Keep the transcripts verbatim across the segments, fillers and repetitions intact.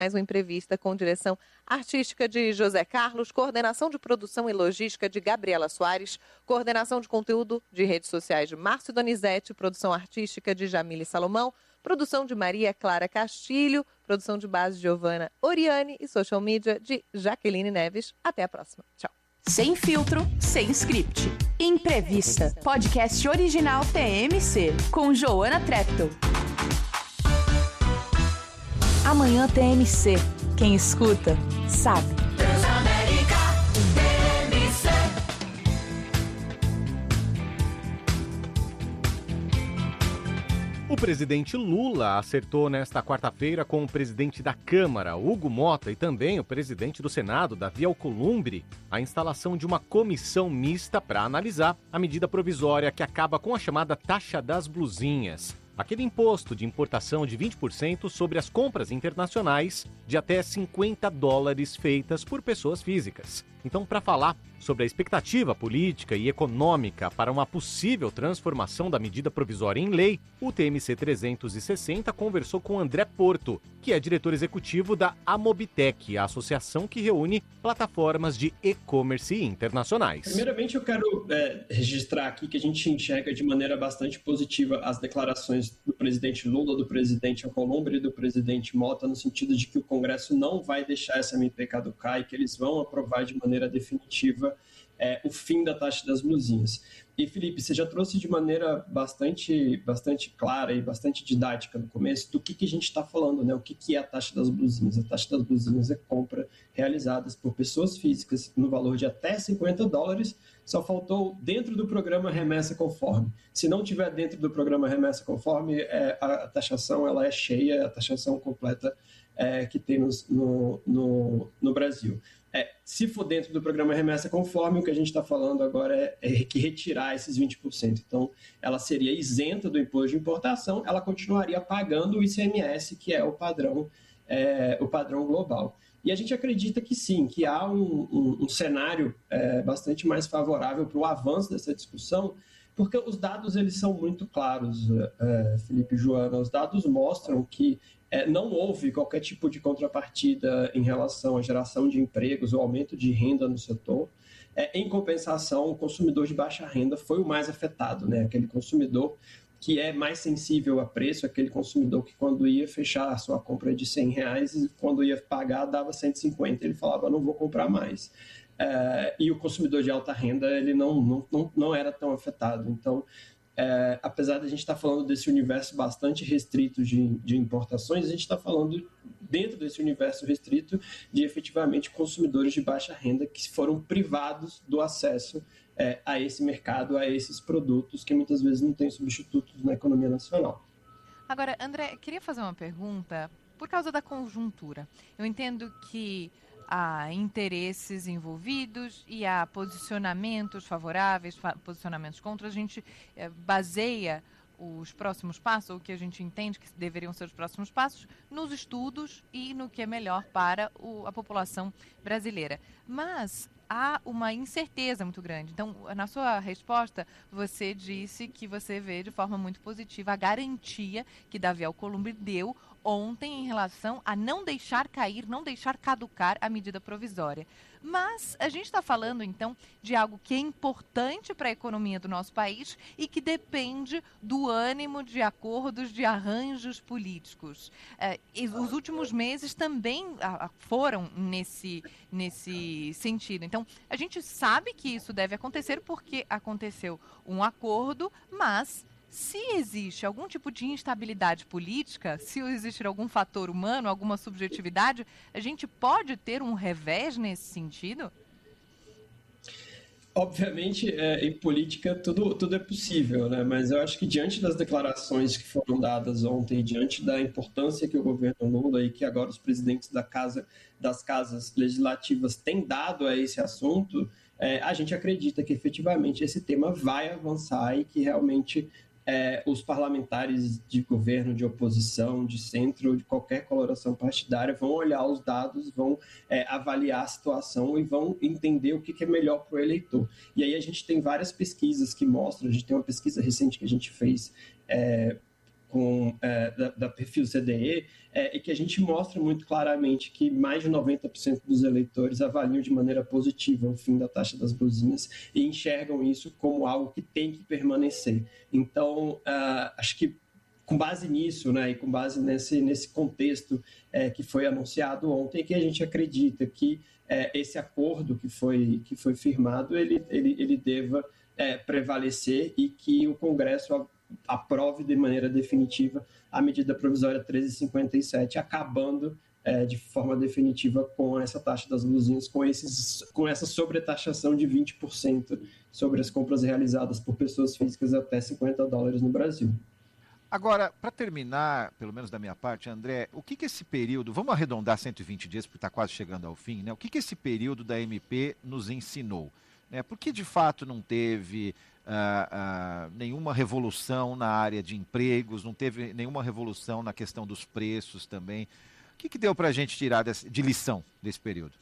Mais uma Imprevista com direção artística de José Carlos, coordenação de produção e logística de Gabriela Soares, coordenação de conteúdo de redes sociais de Márcio Donizete, produção artística de Jamile Salomão, produção de Maria Clara Castilho, produção de base de Giovana Oriane e social media de Jaqueline Neves. Até a próxima. Tchau. Sem filtro, sem script. Imprevista, podcast original T M C, com Joana Treptow. Amanhã T M C. Quem escuta, sabe. Transamérica T M C. O presidente Lula acertou nesta quarta-feira com o presidente da Câmara, Hugo Mota, e também o presidente do Senado, Davi Alcolumbre, a instalação de uma comissão mista para analisar a medida provisória que acaba com a chamada taxa das blusinhas. Aquele imposto de importação de vinte por cento sobre as compras internacionais de até cinquenta dólares feitas por pessoas físicas. Então, para falar sobre a expectativa política e econômica para uma possível transformação da medida provisória em lei, o T M C trezentos e sessenta conversou com André Porto, que é diretor executivo da Amobitec, a associação que reúne plataformas de e-commerce internacionais. Primeiramente, eu quero é, registrar aqui que a gente enxerga de maneira bastante positiva as declarações do presidente Lula, do presidente Alcolumbre e do presidente Mota, no sentido de que o Congresso não vai deixar essa M P caducar e que eles vão aprovar de maneira definitiva é, o fim da taxa das blusinhas. E, Felipe, você já trouxe de maneira bastante, bastante clara e bastante didática no começo do que, que a gente está falando, né? O que, que é a taxa das blusinhas? A taxa das blusinhas é compra realizadas por pessoas físicas no valor de até cinquenta dólares, só faltou dentro do programa Remessa Conforme. Se não tiver dentro do programa Remessa Conforme, é, a taxação ela é cheia, a taxação completa é, que tem no, no, no Brasil. É, se for dentro do programa Remessa Conforme, o que a gente está falando agora é, é que retirar esses vinte por cento. Então, ela seria isenta do imposto de importação, ela continuaria pagando o I C M S, que é o padrão, é, o padrão global. E a gente acredita que sim, que há um, um, um cenário é, bastante mais favorável para o avanço dessa discussão, porque os dados eles são muito claros, é, Felipe e Joana. Os dados mostram que é, não houve qualquer tipo de contrapartida em relação à geração de empregos ou aumento de renda no setor. É, em compensação, o consumidor de baixa renda foi o mais afetado, né? Aquele consumidor que é mais sensível a preço, aquele consumidor que quando ia fechar a sua compra de cem reais, quando ia pagar dava cento e cinquenta, ele falava, não vou comprar mais. É, e o consumidor de alta renda, ele não, não, não, não era tão afetado. Então, é, apesar de a gente estar falando desse universo bastante restrito de, de importações, a gente está falando, dentro desse universo restrito, de efetivamente consumidores de baixa renda que foram privados do acesso é, a esse mercado, a esses produtos que muitas vezes não têm substitutos na economia nacional. Agora, André, queria fazer uma pergunta por causa da conjuntura. Eu entendo que há interesses envolvidos e há posicionamentos favoráveis, posicionamentos contra. A gente é, baseia os próximos passos, ou o que a gente entende que deveriam ser os próximos passos, nos estudos e no que é melhor para o, a população brasileira. Mas há uma incerteza muito grande. Então, na sua resposta, você disse que você vê de forma muito positiva a garantia que Davi Alcolumbre deu ontem em relação a não deixar cair, não deixar caducar a medida provisória. Mas a gente está falando, então, de algo que é importante para a economia do nosso país e que depende do ânimo de acordos, de arranjos políticos. É, os últimos meses também foram nesse, nesse sentido. Então, a gente sabe que isso deve acontecer porque aconteceu um acordo, mas se existe algum tipo de instabilidade política, se existir algum fator humano, alguma subjetividade, a gente pode ter um revés nesse sentido? Obviamente, é, em política tudo, tudo é possível, né? Mas eu acho que diante das declarações que foram dadas ontem, diante da importância que o governo Lula e que agora os presidentes da casa, das casas legislativas têm dado a esse assunto, é, a gente acredita que efetivamente esse tema vai avançar e que realmente É, os parlamentares de governo, de oposição, de centro, de qualquer coloração partidária vão olhar os dados, vão é, avaliar a situação e vão entender o que, que é melhor para o eleitor. E aí a gente tem várias pesquisas que mostram, a gente tem uma pesquisa recente que a gente fez é, com, é, da, da perfil C D E, é, é que a gente mostra muito claramente que mais de noventa por cento dos eleitores avaliam de maneira positiva o fim da taxa das blusinhas e enxergam isso como algo que tem que permanecer. Então, uh, acho que com base nisso, né, e com base nesse, nesse contexto é, que foi anunciado ontem, que a gente acredita que é, esse acordo que foi, que foi firmado, ele, ele, ele deva é, prevalecer e que o Congresso aprove de maneira definitiva a medida provisória treze cinquenta e sete, acabando é, de forma definitiva com essa taxa das blusinhas, com, esses, com essa sobretaxação de vinte por cento sobre as compras realizadas por pessoas físicas até cinquenta dólares no Brasil. Agora, para terminar, pelo menos da minha parte, André, o que que esse período, vamos arredondar cento e vinte dias, porque está quase chegando ao fim, né? O que que esse período da M P nos ensinou? Né? Por que de fato não teve ah, ah, nenhuma revolução na área de empregos, não teve nenhuma revolução na questão dos preços também? O que que deu para a gente tirar desse, de lição desse período?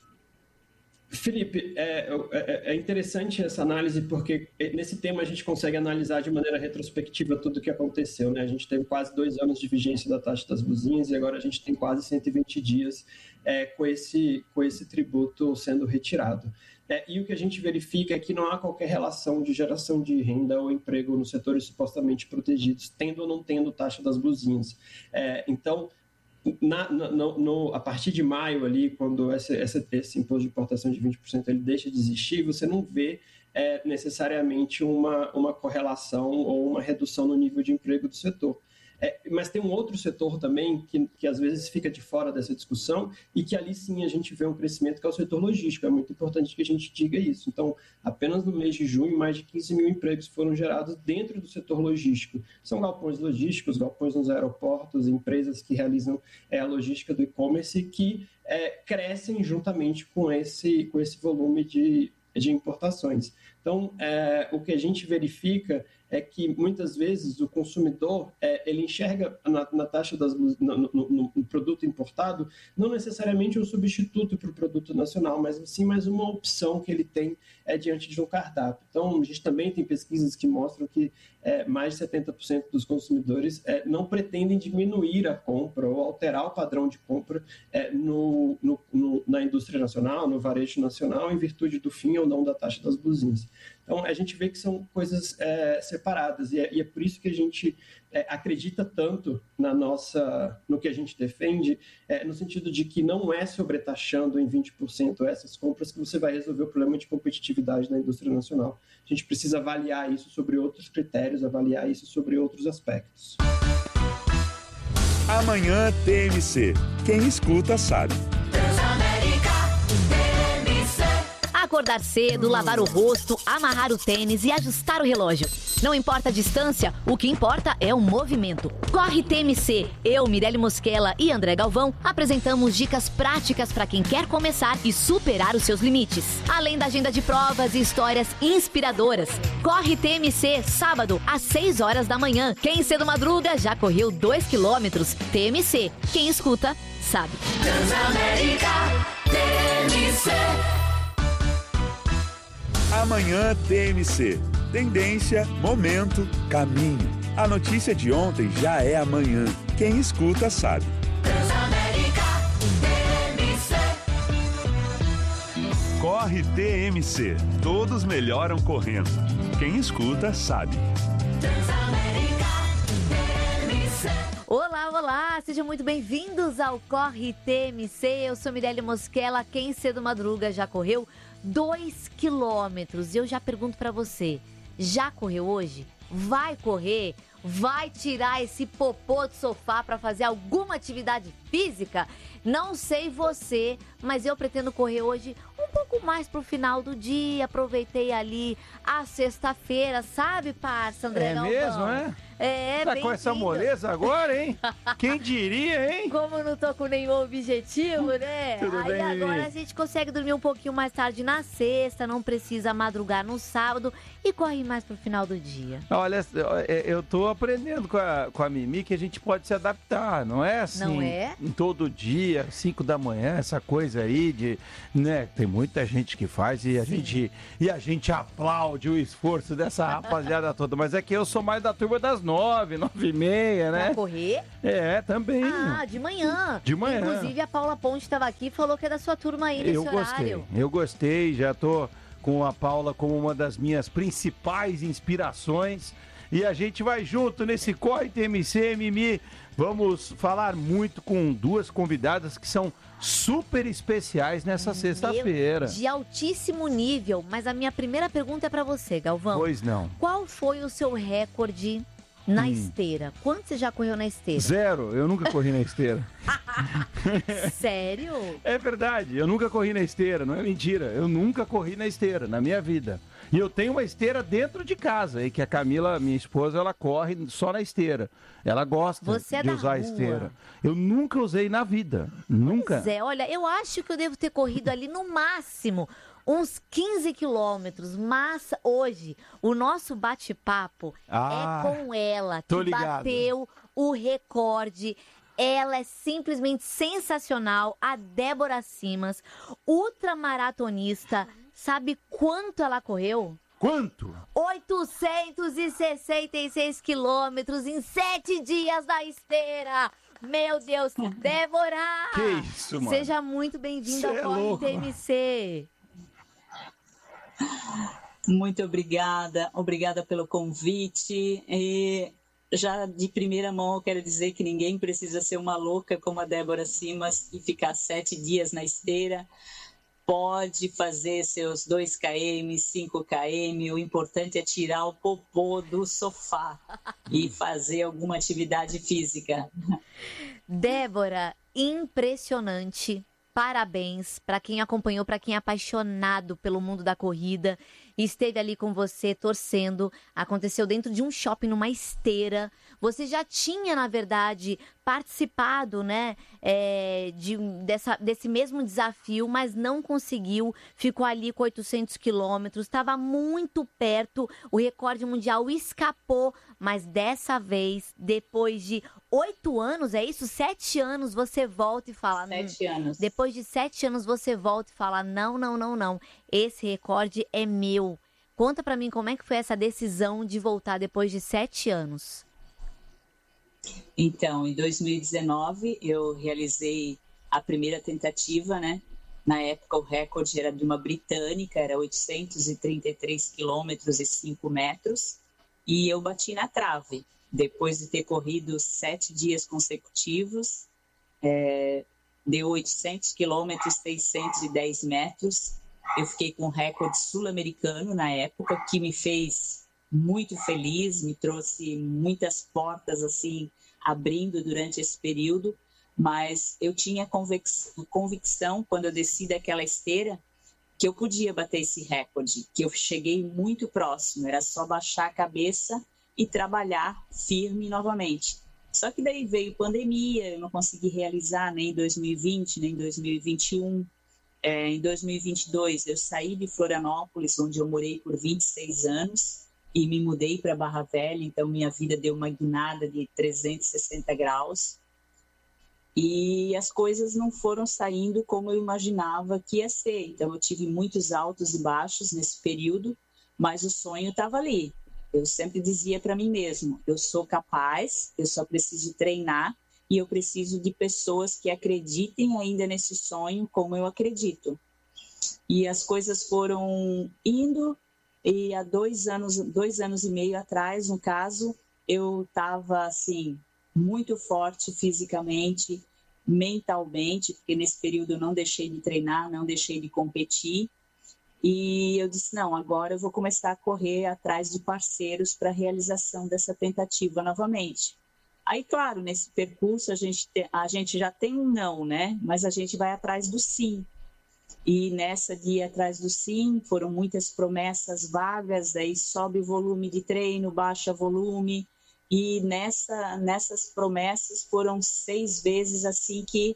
Felipe, é, é, é interessante essa análise porque nesse tema a gente consegue analisar de maneira retrospectiva tudo o que aconteceu, né? A gente teve quase dois anos de vigência da taxa das blusinhas e agora a gente tem quase cento e vinte dias é, com, esse, com esse tributo sendo retirado. É, e o que a gente verifica é que não há qualquer relação de geração de renda ou emprego nos setores supostamente protegidos, tendo ou não tendo taxa das blusinhas. É, então, Na, no, no, a partir de maio, ali, quando esse, esse, esse imposto de importação de vinte por cento ele deixa de existir, você não vê é, necessariamente uma, uma correlação ou uma redução no nível de emprego do setor. É, mas tem um outro setor também que, que às vezes fica de fora dessa discussão e que ali sim a gente vê um crescimento, que é o setor logístico. É muito importante que a gente diga isso. Então, apenas no mês de junho, mais de quinze mil empregos foram gerados dentro do setor logístico. São galpões logísticos, galpões nos aeroportos, empresas que realizam é, a logística do e-commerce que é, crescem juntamente com esse, com esse volume de, de importações. Então, é, o que a gente verifica é que muitas vezes o consumidor é, ele enxerga na, na taxa das no, no, no, no produto importado não necessariamente um substituto para o produto nacional, mas sim mais uma opção que ele tem é, diante de um cardápio. Então, a gente também tem pesquisas que mostram que é, mais de setenta por cento dos consumidores é, não pretendem diminuir a compra ou alterar o padrão de compra é, no, no, no, na indústria nacional, no varejo nacional, em virtude do fim ou não da taxa das blusinhas. Então, a gente vê que são coisas é, separadas e é, e é por isso que a gente é, acredita tanto na nossa, no que a gente defende, é, no sentido de que não é sobretaxando em vinte por cento essas compras que você vai resolver o problema de competitividade na indústria nacional. A gente precisa avaliar isso sobre outros critérios, avaliar isso sobre outros aspectos. Amanhã T M C. Quem escuta sabe. Acordar cedo, lavar o rosto, amarrar o tênis e ajustar o relógio. Não importa a distância, o que importa é o movimento. Corre T M C. Eu, Mirelle Mosquela e André Galvão apresentamos dicas práticas para quem quer começar e superar os seus limites. Além da agenda de provas e histórias inspiradoras. Corre T M C, sábado, às seis horas da manhã. Quem cedo madruga já correu dois quilômetros. T M C. Quem escuta, sabe. Transamérica, T M C. Amanhã T M C. Tendência, momento, caminho. A notícia de ontem já é amanhã. Quem escuta sabe. Transamérica, T M C. Corre T M C. Todos melhoram correndo. Quem escuta sabe. Transamérica, T M C. Olá, olá! Sejam muito bem-vindos ao Corre T M C. Eu sou Mirelle Mosquela. Quem cedo madruga já correu dois quilômetros. Eu já pergunto pra você, já correu hoje? Vai correr? Vai tirar esse popô do sofá pra fazer alguma atividade física? Não sei você, mas eu pretendo correr hoje um pouco mais pro final do dia. Aproveitei ali a sexta-feira, sabe, parça, André É Galvão? mesmo, é? É, Tá com essa moleza agora, hein? Quem diria, hein? Como eu não tô com nenhum objetivo, né? Tudo Aí bem, agora Mimi? a gente consegue dormir um pouquinho mais tarde na sexta, não precisa madrugar no sábado e corre mais pro final do dia. Olha, eu tô aprendendo com a, com a Mimi que a gente pode se adaptar, não é assim? Não é? Em todo dia, cinco da manhã, essa coisa aí de, né? Tem muita gente que faz e a gente e a gente aplaude o esforço dessa rapaziada toda, mas é que eu sou mais da turma das nove, nove e meia, né? Pra correr? É, também. Ah, de manhã. De manhã. Inclusive, a Paula Ponte estava aqui e falou que é da sua turma aí nesse Eu horário. gostei, eu gostei, já tô com a Paula como uma das minhas principais inspirações. E a gente vai junto nesse Corre T M C, Mimi. Vamos falar muito com duas convidadas que são super especiais nessa sexta-feira. De altíssimo nível. Mas a minha primeira pergunta é pra você, Galvão. Pois não. Qual foi o seu recorde na Hum. esteira? Quanto você já correu na esteira? Zero, eu nunca corri na esteira. Sério? É verdade, eu nunca corri na esteira, não é mentira. Eu nunca corri na esteira na minha vida. E eu tenho uma esteira dentro de casa, e que a Camila, minha esposa, ela corre só na esteira. Ela gosta Você é de da usar a rua. esteira. Eu nunca usei na vida, nunca. Zé, olha, eu acho que eu devo ter corrido ali no máximo uns quinze quilômetros, mas hoje o nosso bate-papo Ah, é com ela, tô que ligado. bateu o recorde. Ela é simplesmente sensacional, a Débora Simas, ultramaratonista. Sabe quanto ela correu? Quanto? oitocentos e sessenta e seis quilômetros em sete dias na esteira. Meu Deus, Débora! Que isso, mano? Seja muito bem-vinda ao Cê é Corre louco. T M C. Muito obrigada, obrigada pelo convite. E já de primeira mão eu quero dizer que ninguém precisa ser uma louca como a Débora Simas e ficar sete dias na esteira. Pode fazer seus dois quilômetros, cinco quilômetros, o importante é tirar o popô do sofá e fazer alguma atividade física. Débora, impressionante. Parabéns para quem acompanhou, para quem é apaixonado pelo mundo da corrida. Esteve ali com você, torcendo. Aconteceu dentro de um shopping, numa esteira. Você já tinha, na verdade, participado, né, é, de, dessa, desse mesmo desafio, mas não conseguiu. Ficou ali com oitocentos quilômetros. Estava muito perto. O recorde mundial escapou. Mas dessa vez, depois de oito anos, é isso? Sete anos, você volta e fala... Sete anos. Depois de sete anos, você volta e fala, não, não, não, não. Esse recorde é meu. Conta pra mim como é que foi essa decisão de voltar depois de sete anos. Então, em dois mil e dezenove, eu realizei a primeira tentativa, né? Na época, o recorde era de uma britânica, era oitocentos e trinta e três quilômetros e cinco metros. E eu bati na trave. Depois de ter corrido sete dias consecutivos, é, deu oitocentos quilômetros, seiscentos e dez metros. Eu fiquei com um recorde sul-americano na época, que me fez muito feliz, me trouxe muitas portas assim abrindo durante esse período, mas eu tinha convic- convicção quando eu desci daquela esteira que eu podia bater esse recorde, que eu cheguei muito próximo, era só baixar a cabeça e trabalhar firme novamente. Só que daí veio pandemia, eu não consegui realizar nem em dois mil e vinte, nem em dois mil e vinte e um. É, em dois mil e vinte e dois, eu saí de Florianópolis, onde eu morei por vinte e seis anos, e me mudei para Barra Velha, então minha vida deu uma guinada de trezentos e sessenta graus. E as coisas não foram saindo como eu imaginava que ia ser. Então eu tive muitos altos e baixos nesse período, mas o sonho estava ali. Eu sempre dizia para mim mesmo, eu sou capaz, eu só preciso treinar e eu preciso de pessoas que acreditem ainda nesse sonho como eu acredito. E as coisas foram indo e há dois anos, dois anos e meio atrás, no caso, eu estava assim, muito forte fisicamente, mentalmente, porque nesse período eu não deixei de treinar, não deixei de competir. E eu disse, não, agora eu vou começar a correr atrás de parceiros para a realização dessa tentativa novamente. Aí, claro, nesse percurso a gente, te, a gente já tem um não, né? Mas a gente vai atrás do sim. E nessa de ir atrás do sim, foram muitas promessas vagas, aí sobe o volume de treino, baixa volume. E nessa, nessas promessas foram seis vezes assim que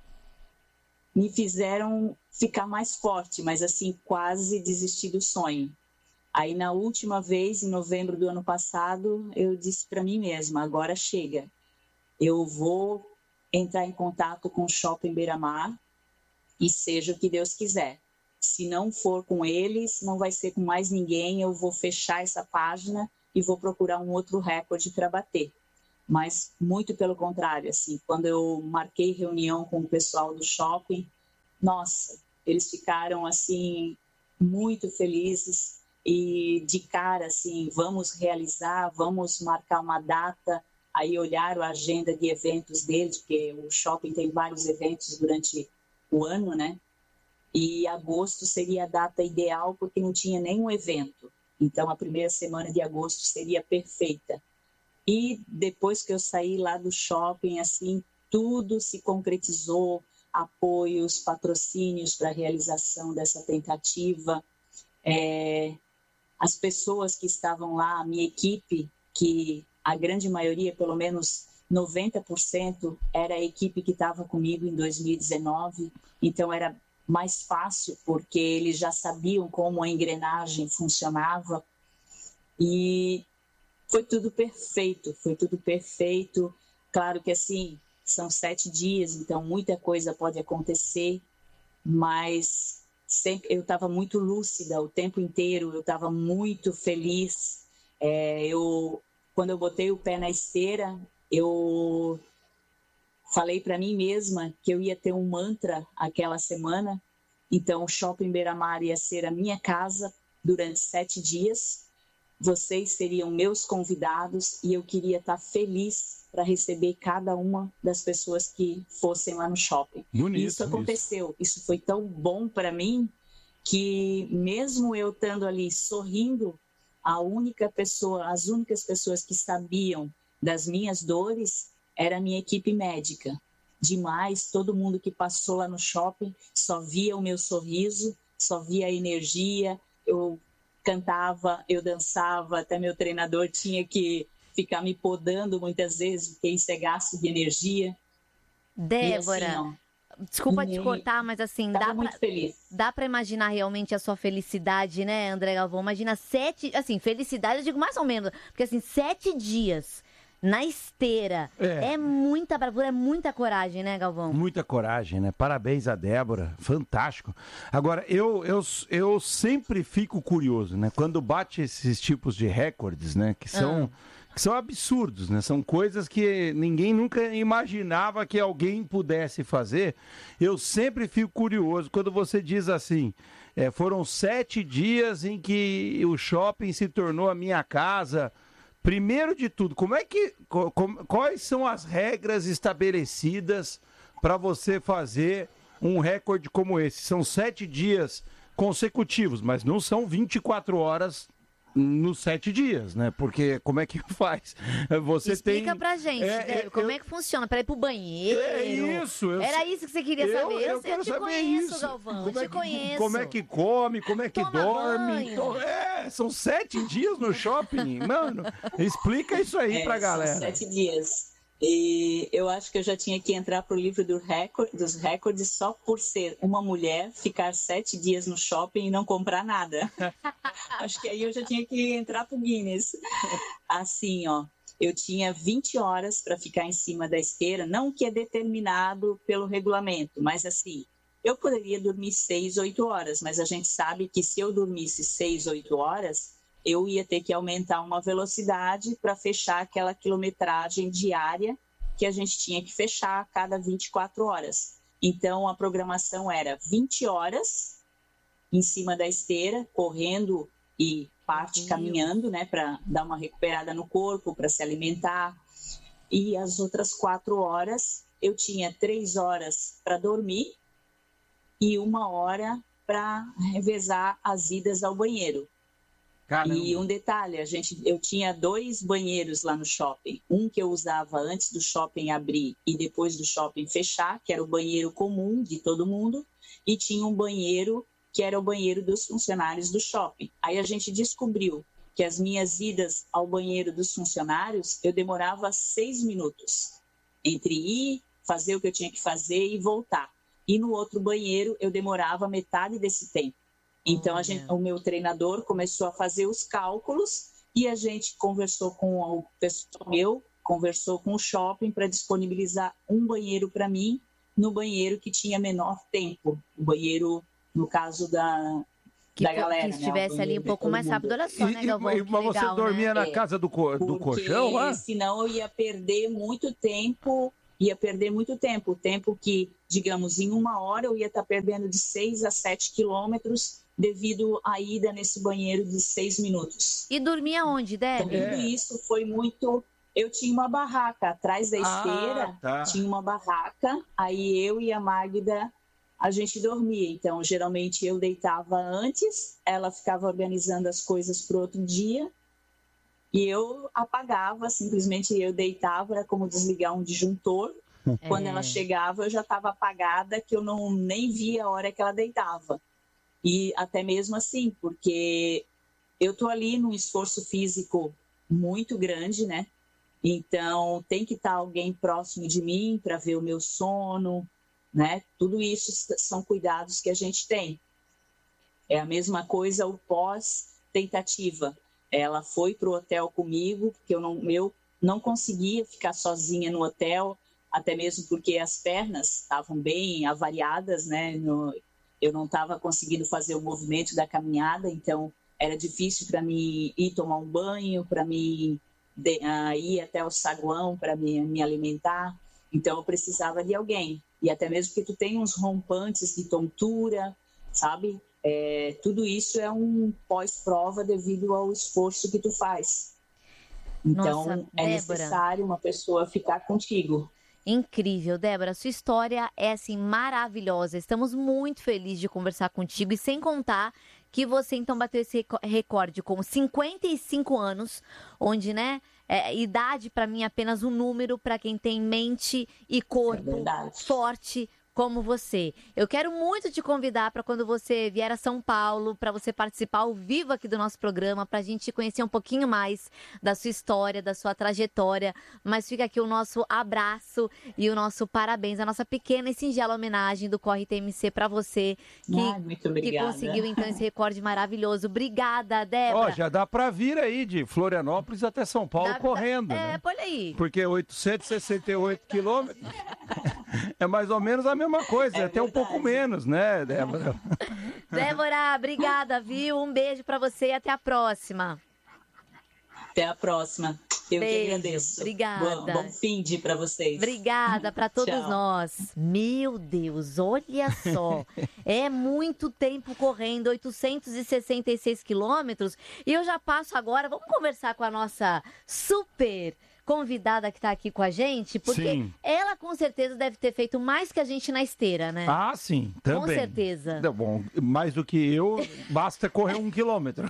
me fizeram ficar mais forte, mas assim, quase desistir do sonho. Aí na última vez, em novembro do ano passado, eu disse para mim mesma, agora chega. Eu vou entrar em contato com o Shopping Beira-Mar e seja o que Deus quiser. Se não for com eles, não vai ser com mais ninguém, eu vou fechar essa página e vou procurar um outro recorde para bater. Mas muito pelo contrário, assim, quando eu marquei reunião com o pessoal do shopping, nossa, eles ficaram assim muito felizes e de cara assim, vamos realizar, vamos marcar uma data. Aí olharam a agenda de eventos deles, porque o shopping tem vários eventos durante o ano, né? E agosto seria a data ideal porque não tinha nenhum evento. Então a primeira semana de agosto seria perfeita. E depois que eu saí lá do shopping, assim, tudo se concretizou, apoios, patrocínios para a realização dessa tentativa. É, as pessoas que estavam lá, a minha equipe, que a grande maioria, pelo menos noventa por cento, era a equipe que estava comigo em dois mil e dezenove, então era mais fácil, porque eles já sabiam como a engrenagem funcionava. E foi tudo perfeito, foi tudo perfeito. Claro que assim, são sete dias, então muita coisa pode acontecer, mas sempre, eu estava muito lúcida o tempo inteiro, eu estava muito feliz. É, eu, quando eu botei o pé na esteira, eu falei para mim mesma que eu ia ter um mantra aquela semana, então o Shopping Beira-Mar ia ser a minha casa durante sete dias. Vocês seriam meus convidados e eu queria estar feliz para receber cada uma das pessoas que fossem lá no shopping. Bonito, e isso aconteceu. Isso. isso foi tão bom para mim que mesmo eu estando ali sorrindo, a única pessoa, as únicas pessoas que sabiam das minhas dores era a minha equipe médica. Demais, todo mundo que passou lá no shopping só via o meu sorriso, só via a energia. Eu cantava, eu dançava, até meu treinador tinha que ficar me podando muitas vezes, porque isso é gasto de energia. Débora, assim, ó, desculpa e te cortar, mas assim, tava dá muito pra, feliz. dá pra imaginar realmente a sua felicidade, né, André Galvão? Imagina sete, assim, felicidade eu digo mais ou menos, porque assim, sete dias na esteira, É. é muita bravura, é muita coragem, né, Galvão? Muita coragem, né? Parabéns a Débora, fantástico. Agora, eu, eu, eu sempre fico curioso, né? Quando bate esses tipos de recordes, né? Que são, que são absurdos, né? São coisas que ninguém nunca imaginava que alguém pudesse fazer. Eu sempre fico curioso quando você diz assim, é, foram sete dias em que o shopping se tornou a minha casa. Primeiro de tudo, como é que, co- com- quais são as regras estabelecidas para você fazer um recorde como esse? São sete dias consecutivos, mas não são vinte e quatro horas nos sete dias, né? Porque como é que faz? Você Explica tem... pra gente, É, Débora, é, como eu- é que funciona? Pra ir pro banheiro? É isso. eu Era sei- isso que você queria eu, saber? Eu, quero te saber conheço, isso. Galvão, Como eu é te que, conheço. Como é que come, como é que Toma dorme. banho. Então, é, são sete dias no shopping. Mano, explica isso aí É, pra são galera. sete dias. E eu acho que eu já tinha que entrar para o livro do recorde, dos recordes só por ser uma mulher, ficar sete dias no shopping e não comprar nada. Acho que aí eu já tinha que entrar para o Guinness. Assim, ó, eu tinha vinte horas para ficar em cima da esteira, não que é determinado pelo regulamento, mas assim, eu poderia dormir seis, oito horas, mas a gente sabe que se eu dormisse seis, oito horas, eu ia ter que aumentar uma velocidade para fechar aquela quilometragem diária que a gente tinha que fechar a cada vinte e quatro horas. Então, a programação era vinte horas em cima da esteira, correndo e parte caminhando, né, para dar uma recuperada no corpo, para se alimentar. E as outras quatro horas, eu tinha três horas para dormir e uma hora para revezar as idas ao banheiro. Caramba. E um detalhe, a gente, eu tinha dois banheiros lá no shopping. Um que eu usava antes do shopping abrir e depois do shopping fechar, que era o banheiro comum de todo mundo, e tinha um banheiro que era o banheiro dos funcionários do shopping. Aí a gente descobriu que as minhas idas ao banheiro dos funcionários, eu demorava seis minutos entre ir, fazer o que eu tinha que fazer e voltar. E no outro banheiro eu demorava metade desse tempo. Então, a gente, o meu treinador começou a fazer os cálculos e a gente conversou com o pessoal meu, conversou com o shopping para disponibilizar um banheiro para mim, no banheiro que tinha menor tempo. O banheiro, no caso da, da Que, da fo- galera, que né? estivesse O ali um banheiro pouco de mais todo rápido. mundo. Olha só, E- né, e- Galvão? e- Que mas você legal, dormia né? na É, casa do, co- do Porque colchão lá? senão eu ia perder muito tempo, ia perder muito tempo. O tempo que, digamos, em uma hora eu ia estar perdendo de seis a sete quilômetros devido à ida nesse banheiro de seis minutos. E dormia onde, Então, Deb? tudo isso foi muito... Eu tinha uma barraca atrás da Ah, esteira, tá. tinha uma barraca, aí eu e a Magda, a gente dormia. Então, geralmente eu deitava antes, ela ficava organizando as coisas para o outro dia, e eu apagava, simplesmente eu deitava, era como desligar um disjuntor. Quando É. ela chegava, eu já estava apagada, que eu não nem via a hora que ela deitava. E até mesmo assim, porque eu tô ali num esforço físico muito grande, né? Então, tem que estar alguém próximo de mim para ver o meu sono, né? Tudo isso s- são cuidados que a gente tem. É a mesma coisa o pós-tentativa. Ela foi para o hotel comigo, porque eu não, eu não conseguia ficar sozinha no hotel, até mesmo porque as pernas estavam bem avariadas, né? No- eu não estava conseguindo fazer o movimento da caminhada, então era difícil para mim ir tomar um banho, para mim de- ah, ir até o saguão para me, me alimentar. Então eu precisava de alguém. E até mesmo porque tu tem uns rompantes de tontura, sabe? É, tudo isso é um pós-prova devido ao esforço que tu faz. Então Nossa, é Débora. necessário uma pessoa ficar contigo. Incrível, Débora. Sua história é assim maravilhosa. Estamos muito felizes de conversar contigo e sem contar que você então bateu esse reco- recorde com cinquenta e cinco anos, onde, né, é, idade para mim é apenas um número para quem tem mente e É corpo verdade. forte como você. Eu quero muito te convidar para quando você vier a São Paulo, para você participar ao vivo aqui do nosso programa, para a gente conhecer um pouquinho mais da sua história, da sua trajetória. Mas fica aqui o nosso abraço e o nosso parabéns, a nossa pequena e singela homenagem do Corre T M C para você, que, Ai, muito que obrigada. conseguiu então esse recorde maravilhoso. Obrigada, Ó, Débora. já dá pra vir aí de Florianópolis até São Paulo Dá- correndo, É, né? olha aí. Porque oitocentos e sessenta e oito quilômetros é mais ou menos a mesma coisa, É até um pouco verdade. menos, né, Débora? Débora, obrigada, viu? Um beijo para você e até a próxima. Até a próxima. Eu Beijo, que agradeço. obrigada. Bom, bom fim de para vocês. Obrigada para todos Tchau. nós. Meu Deus, olha só. É muito tempo correndo, oitocentos e sessenta e seis quilômetros. E eu já passo agora, vamos conversar com a nossa super convidada que está aqui com a gente, porque Sim. ela com certeza deve ter feito mais que a gente na esteira, né? Ah, sim, também. Com certeza. Tá bom, mais do que eu, basta correr um quilômetro.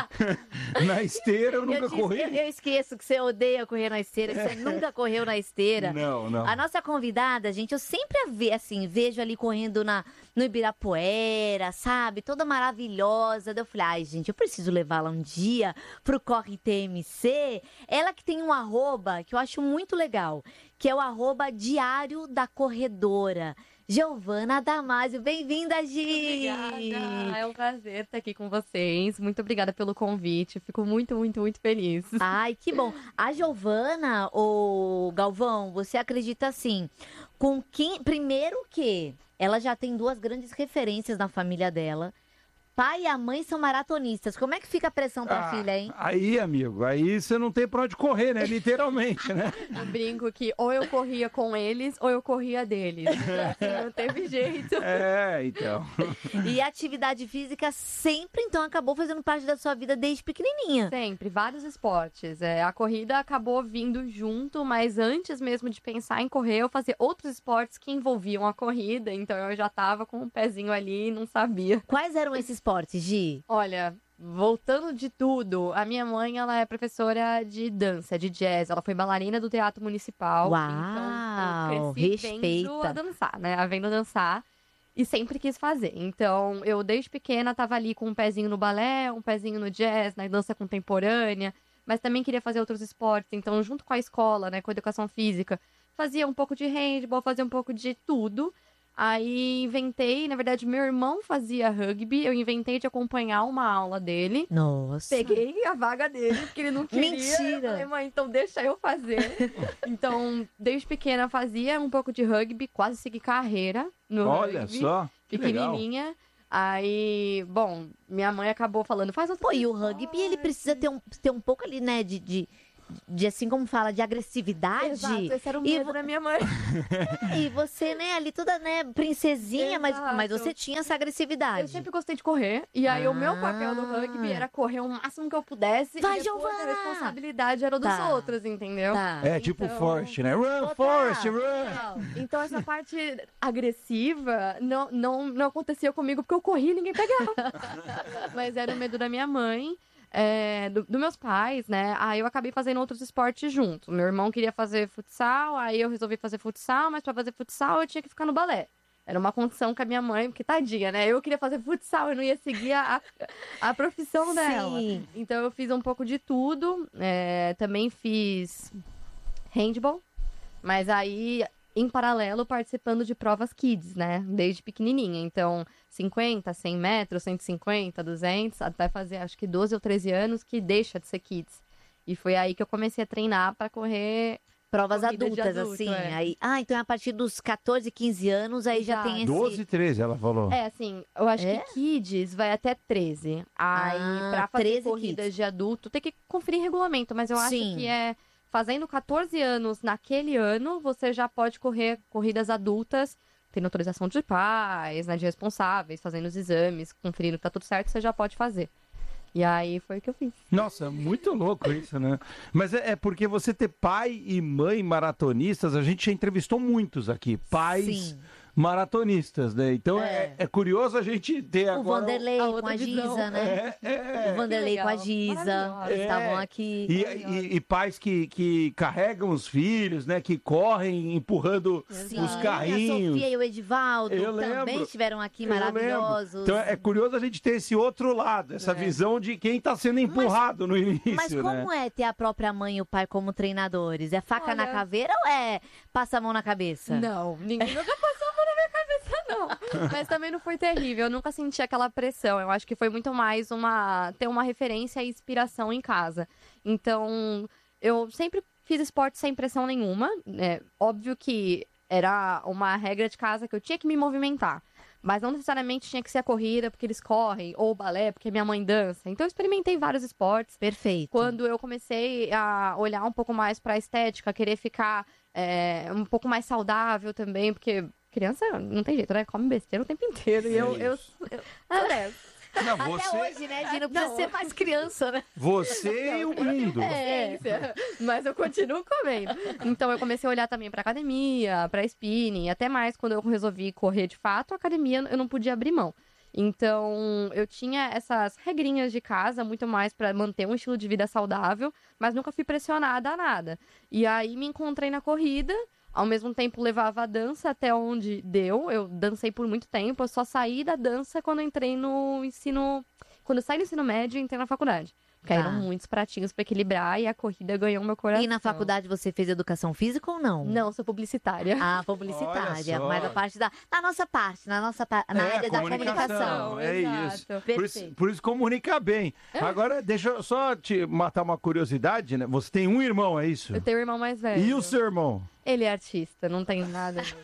Na esteira eu nunca eu, disse- corri. eu- eu esqueço que você odeia correr na esteira, que você nunca correu na esteira. Não, não. A nossa convidada, gente, eu sempre a ve- assim, vejo ali correndo na, no Ibirapuera, sabe? Toda maravilhosa. Daí eu falei, ai, gente, eu preciso levá-la um dia pro Corre T M C. Ela que tem um arroba que eu acho muito legal, que é o arroba Diário da Corredora. Giovana Damasio, bem-vinda, Gi! Obrigada, é um prazer estar aqui com vocês. Muito obrigada pelo convite. Fico muito, muito, muito feliz. Ai, que bom. A Giovana, o Galvão, você acredita assim, com quem... Primeiro que ela já tem duas grandes referências na família dela. Pai e a mãe são maratonistas. Como é que fica a pressão pra Ah, filha, hein? Aí, amigo, aí você não tem pra onde correr, né? Literalmente, né? Eu brinco que ou eu corria com eles ou eu corria deles. Assim, não teve jeito. É, então. E a atividade física sempre, então, acabou fazendo parte da sua vida desde pequenininha. Sempre, vários esportes. É, a corrida acabou vindo junto, mas antes mesmo de pensar em correr, eu fazia outros esportes que envolviam a corrida. Então eu já tava com o pezinho ali e não sabia. Quais eram esses esportes, Gi? Olha, voltando de tudo, a minha mãe, ela é professora de dança, de jazz. Ela foi bailarina do Teatro Municipal. Uau, Então, eu cresci respeita. vendo a dançar, né? A vendo dançar. E sempre quis fazer. Então, eu desde pequena tava ali com um pezinho no balé, um pezinho no jazz, na dança contemporânea. Mas também queria fazer outros esportes. Então, junto com a escola, né, com a educação física, fazia um pouco de handball, fazia um pouco de tudo. Aí inventei, na verdade, meu irmão fazia rugby, eu inventei de acompanhar uma aula dele. Nossa. Peguei a vaga dele, porque ele não queria. Mentira! Eu falei, mãe, então deixa eu fazer. Então, desde pequena fazia um pouco de rugby, quase segui carreira no Olha rugby. só, que legal. Pequenininha. Aí, bom, minha mãe acabou falando, faz outro Pô, e o rugby, ele precisa ter um, ter um pouco ali, né, de, de, de, assim como fala, de agressividade. Exato, esse era o E medo vo- da minha mãe. E você, né, ali toda, né, princesinha, mas, Exato. mas você tinha essa agressividade. Eu sempre gostei de correr, e aí o meu Ah. papel no rugby era correr o máximo que eu pudesse. Vai, e depois a Giovana! responsabilidade era dos Tá. outros, entendeu? Tá. É tipo Então- Forrest, né? Run, Total. Forrest, run! Então essa parte agressiva não, não, não acontecia comigo porque eu corri e ninguém pegava. Mas era o medo da minha mãe, é, do, dos meus pais, né? Aí eu acabei fazendo outros esportes junto. Meu irmão queria fazer futsal, aí eu resolvi fazer futsal, mas pra fazer futsal eu tinha que ficar no balé. Era uma condição com a minha mãe, porque tadinha, né? Eu queria fazer futsal, eu não ia seguir a, a profissão dela. Sim. Então eu fiz um pouco de tudo. é, também fiz handball, mas aí em paralelo participando de provas kids, né? Desde pequenininha. Então cinquenta, cem metros, cento e cinquenta, duzentos, até fazer acho que doze ou treze anos que deixa de ser kids. E foi aí que eu comecei a treinar pra correr Provas corrida de adultas, adulto, assim. é. Aí, ah, então é a partir dos catorze, quinze anos, aí já Exato. tem esse... doze, treze, ela falou. É, assim, eu acho É? que kids vai até treze. Aí, Ah, pra fazer treze corridas kids. de adulto, tem que conferir regulamento, mas eu acho Sim. que é fazendo catorze anos naquele ano, você já pode correr corridas adultas, tendo autorização de pais, né, de responsáveis, fazendo os exames, conferindo que tá tudo certo, você já pode fazer. E aí foi o que eu fiz. Nossa, muito louco isso, né? Mas é, é porque você ter pai e mãe maratonistas, a gente já entrevistou muitos aqui. Pais Sim. maratonistas, né? Então é, É. é curioso a gente ter O agora... Vanderlei a com outra a visão. Giza, né? É, é. O Vanderlei Que com a legal. Giza. Maravilhosa. Eles É. estavam aqui. E, e- e pais que, que carregam os filhos, né? Que correm empurrando Sim. os A carrinhos. Sofia e o Edivaldo Eu também lembro. estiveram aqui Eu lembro. maravilhosos. Então é curioso a gente ter esse outro lado, essa É. visão de quem está sendo empurrado no início, Mas né? como é ter a própria mãe e o pai como treinadores? É faca Olha- na caveira ou é passa a mão na cabeça? Não, ninguém nunca passou a mão na minha cabeça, não. Mas também não foi terrível, eu nunca senti aquela pressão. Eu acho que foi muito mais uma ter uma referência e inspiração em casa. Então, eu sempre fiz esporte sem pressão nenhuma. É, óbvio que era uma regra de casa que eu tinha que me movimentar. Mas não necessariamente tinha que ser a corrida, porque eles correm, ou o balé, porque minha mãe dança. Então, eu experimentei vários esportes. Perfeito. Quando eu comecei a olhar um pouco mais pra estética, querer ficar é, um pouco mais saudável também, porque criança não tem jeito, né? Come besteira o tempo inteiro. E eu, eu, eu, eu sou dessa. Não, Até você, hoje, né, Dino? Precisa Não. ser mais criança, né? você e o mundo. É, mas eu continuo comendo. Então eu comecei a olhar também pra academia, pra spinning, até mais quando eu resolvi correr de fato, a academia eu não podia abrir mão. Então, eu tinha essas regrinhas de casa, muito mais pra manter um estilo de vida saudável, mas nunca fui pressionada a nada. E aí me encontrei na corrida, ao mesmo tempo levava a dança até onde deu. Eu dancei por muito tempo, eu só saí da dança quando eu entrei no ensino... Quando eu saí do ensino médio, eu entrei na faculdade. Caíram Tá. muitos pratinhos pra equilibrar e a corrida ganhou meu coração. E na faculdade você fez educação física ou não? Não, sou publicitária. Ah, publicitária. Olha só. Mas a parte da. Na nossa parte, na nossa pa- na É, área da comunicação. É Exato. isso. Por, isso. Perfeito. por isso comunica bem. Agora, deixa eu só te matar uma curiosidade, né? Você tem um irmão, é isso? Eu tenho um irmão mais velho. E o seu irmão? Ele é artista, não tem nada a ver.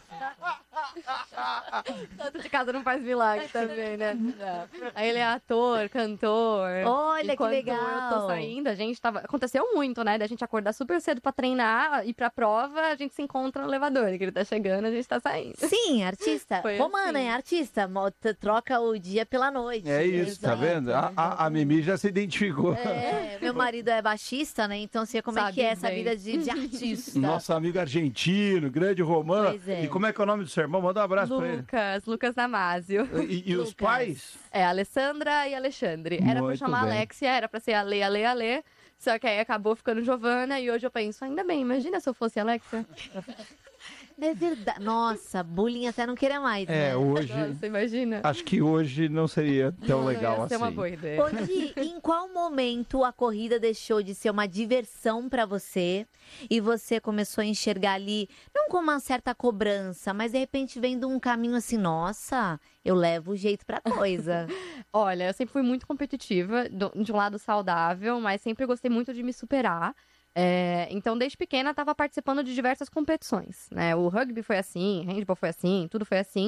Tanto de casa não faz milagre também, né? Não. Aí ele é ator, cantor. Olha E que quando legal. eu tô saindo, a gente tava... Aconteceu muito, né? Da gente acordar super cedo pra treinar, ir pra prova, a gente se encontra no elevador. Que ele tá chegando, a gente tá saindo. Sim, artista. Foi Romana assim. é artista. mo- t- Troca o dia pela noite. É isso, tá Exato. vendo? A, a, a Mimi já se identificou. É, meu marido é baixista, né? Então sei como é Sabe que é essa bem. vida de, de artista. Nosso amigo argentino, grande Romano. Pois é. E como é que é o nome do seu irmão? Manda um abraço pra ele. Lucas, Lucas Damasio. E, e os Lucas. pais? É, Alessandra e Alexandre. Era pra Muito chamar bem. Alexia, era pra ser Ale, Ale, Ale. Só que aí acabou ficando Giovana e hoje eu penso, ainda bem, imagina se eu fosse Alexia. É verdade. Nossa, bullying até não querer mais, É, né? hoje. Nossa, imagina. Acho que hoje não seria tão Não legal ia assim. ser uma boa ideia. Ô, Di, em qual momento a corrida deixou de ser uma diversão pra você e você começou a enxergar ali, não com uma certa cobrança, mas de repente vendo um caminho assim, nossa, eu levo o jeito pra coisa. Olha, eu sempre fui muito competitiva, do- de um lado saudável, mas sempre gostei muito de me superar. É, então, desde pequena, estava participando de diversas competições, né? O rugby foi assim, handball foi assim, tudo foi assim.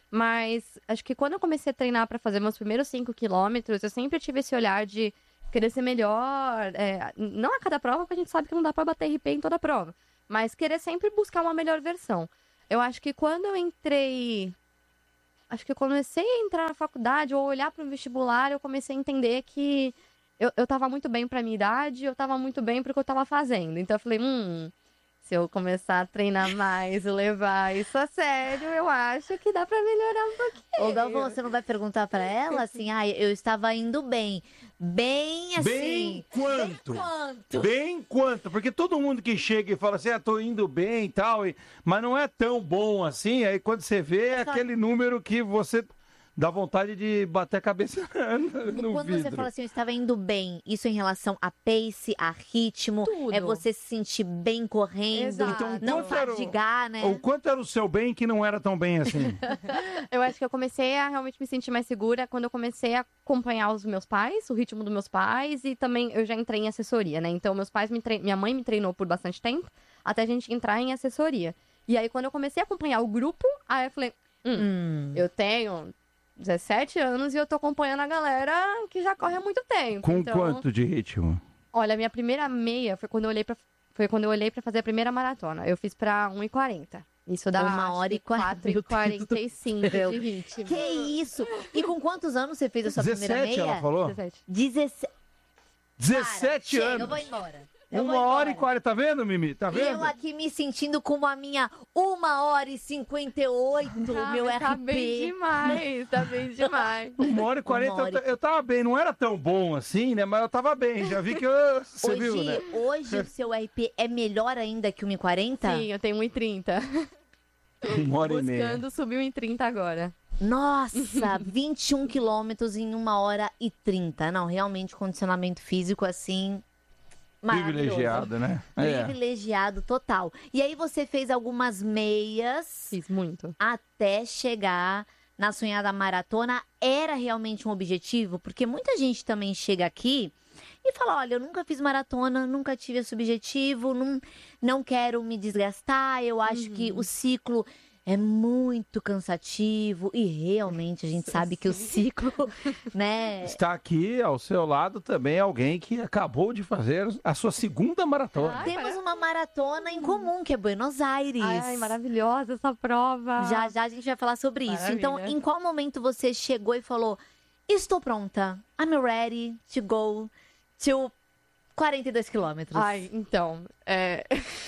Mas acho que quando eu comecei a treinar para fazer meus primeiros cinco quilômetros, eu sempre tive esse olhar de querer ser melhor. É, não a cada prova, porque a gente sabe que não dá para bater R P em toda prova. Mas querer sempre buscar uma melhor versão. Eu acho que quando eu entrei... Acho que eu comecei a entrar na faculdade ou olhar para o vestibular, eu comecei a entender que eu, eu tava muito bem pra minha idade, eu tava muito bem pro que eu tava fazendo. Então eu falei, hum... Se eu começar a treinar mais e levar isso a sério, eu acho que dá pra melhorar um pouquinho. Ô, Galvão, você não vai perguntar pra ela assim, ah, eu estava indo bem. Bem assim. Bem quanto? Bem quanto? Bem quanto? Porque todo mundo que chega e fala assim, ah, tô indo bem e tal, e... mas não é tão bom assim. Aí quando você vê, é Só... aquele número que você dá vontade de bater a cabeça no Quando vidro. você fala assim, eu estava indo bem, isso em relação a pace, a ritmo, Tudo. é você se sentir bem correndo, Exato. Então, não quanto era o- fadigar, né? O quanto era o seu bem que não era tão bem assim? Eu acho que eu comecei a realmente me sentir mais segura quando eu comecei a acompanhar os meus pais, o ritmo dos meus pais, e também eu já entrei em assessoria, né? Então, meus pais me tre... minha mãe me treinou por bastante tempo, até a gente entrar em assessoria. E aí, quando eu comecei a acompanhar o grupo, aí eu falei, hum, Hum. eu tenho dezessete anos e eu tô acompanhando a galera que já corre há muito tempo. Com então... quanto de ritmo? Olha, a minha primeira meia foi quando eu olhei pra, foi quando eu olhei pra fazer a primeira maratona. Eu fiz pra um e quarenta. Isso dá Uma hora e quatro e quarenta e cinco de ritmo. Que isso? E com quantos anos você fez a sua primeira dezessete, meia? ela falou? dezessete. dezessete. dezessete Chega, anos. eu vou embora. Eu Uma vou hora e embora. quarenta, tá vendo, Mimi? Tá E vendo? eu aqui me sentindo como a minha uma hora e cinquenta e oito, Ah, meu mas tá R P. bem demais, tá bem demais. Uma hora e quarenta, Uma hora e- eu, ta- eu tava bem. Não era tão bom assim, né? Mas eu tava bem. Já vi que eu... Você Hoje, viu, né? hoje o seu R P é melhor ainda que o uma e quarenta? Sim, eu tenho um e trinta. Uma hora e meia. Buscando subir um e trinta agora. Nossa, vinte e um quilômetros em uma hora e trinta. Não, realmente condicionamento físico assim... maravilhoso. Privilegiado, né? É. Privilegiado total. E aí você fez algumas meias Fiz muito. até chegar na sonhada maratona. Era realmente um objetivo? Porque muita gente também chega aqui e fala, olha, eu nunca fiz maratona, nunca tive esse objetivo, não, não quero me desgastar, eu acho Uhum. que o ciclo é muito cansativo e realmente a gente sabe que o ciclo, né... Está aqui ao seu lado também alguém que acabou de fazer a sua segunda maratona. Ai, Temos uma maratona em comum, que é Buenos Aires. Ai, maravilhosa essa prova. Já já a gente vai falar sobre isso. Maravilha. Então, em qual momento você chegou e falou: estou pronta, I'm ready to go to quarenta e dois quilômetros? Ai, então, é...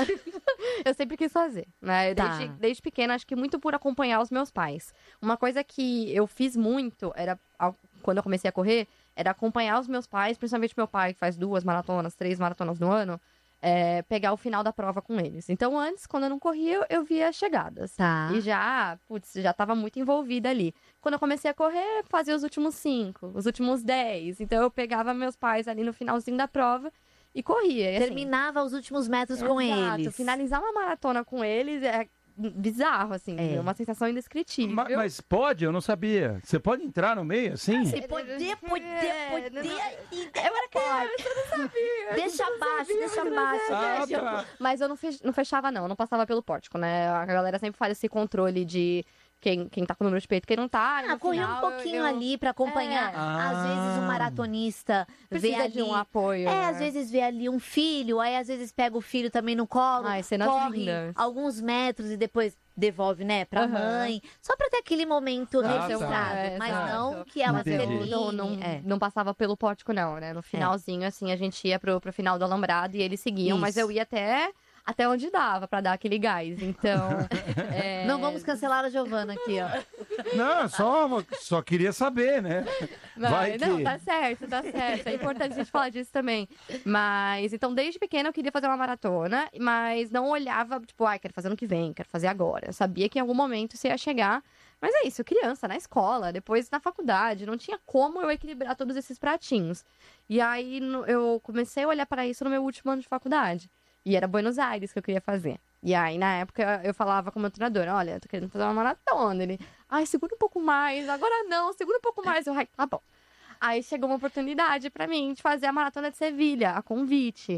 eu sempre quis fazer, né? Tá. Desde, desde pequena, acho que muito por acompanhar os meus pais. Uma coisa que eu fiz muito, era ao- quando eu comecei a correr, era acompanhar os meus pais, principalmente meu pai, que faz duas maratonas, três maratonas no ano, é, pegar o final da prova com eles. Então, antes, quando eu não corria, eu, eu via as chegadas. Tá. E já, putz, já tava muito envolvida ali. Quando eu comecei a correr, fazia os últimos cinco, os últimos dez. Então, eu pegava meus pais ali no finalzinho da prova e corria. E, assim, Terminava os últimos metros com exato, eles. finalizar uma maratona com eles é bizarro, assim. É. É uma sensação indescritível. Ma- Mas pode? Eu não sabia. Você pode entrar no meio assim? Você poder, poder, É, poder. não- e- Eu era criança, eu não sabia. Deixa abaixo, deixa abaixo. Ah, deixa- tá. Mas eu não, fech- não fechava, não. Eu não passava pelo pórtico, né? A galera sempre faz esse controle de quem, quem tá com o número de peito, quem não tá. e Ah, no correr um final, pouquinho eu- ali pra acompanhar. É. Às vezes um Ah. maratonista vê Precisa ali de um apoio. É, né? às vezes vê ali um filho, aí às vezes pega o filho também no colo, Ai, cenas corre lindas. alguns metros e depois devolve, né, pra Aham. mãe. Só pra ter aquele momento Ah, registrado. tá. Mas Exato. não que ela Mas eu termine. não, não, é. não passava pelo pórtico, não, né? No finalzinho, assim, a gente ia pro, pro final do alambrado e eles seguiam, mas Isso. eu ia até, até onde dava pra dar aquele gás. Então. é, Não vamos cancelar a Giovana aqui, ó. Não, só, só queria saber, né? Mas, Vai não, que- tá certo, tá certo. É importante a gente falar disso também. Mas, então, desde pequena eu queria fazer uma maratona, mas não olhava, tipo, ai, quero fazer ano que vem, quero fazer agora. Eu sabia que em algum momento isso ia chegar. Mas é isso, criança, na escola, depois na faculdade, não tinha como eu equilibrar todos esses pratinhos. E aí no- eu comecei a olhar para isso no meu último ano de faculdade. E era Buenos Aires que eu queria fazer. E aí, na época, eu falava com o meu treinador, olha, eu tô querendo fazer uma maratona. Ele, ai, segura um pouco mais, agora não, segura um pouco mais. Eu, ai, tá bom. Aí chegou uma oportunidade pra mim de fazer a maratona de Sevilha, a convite.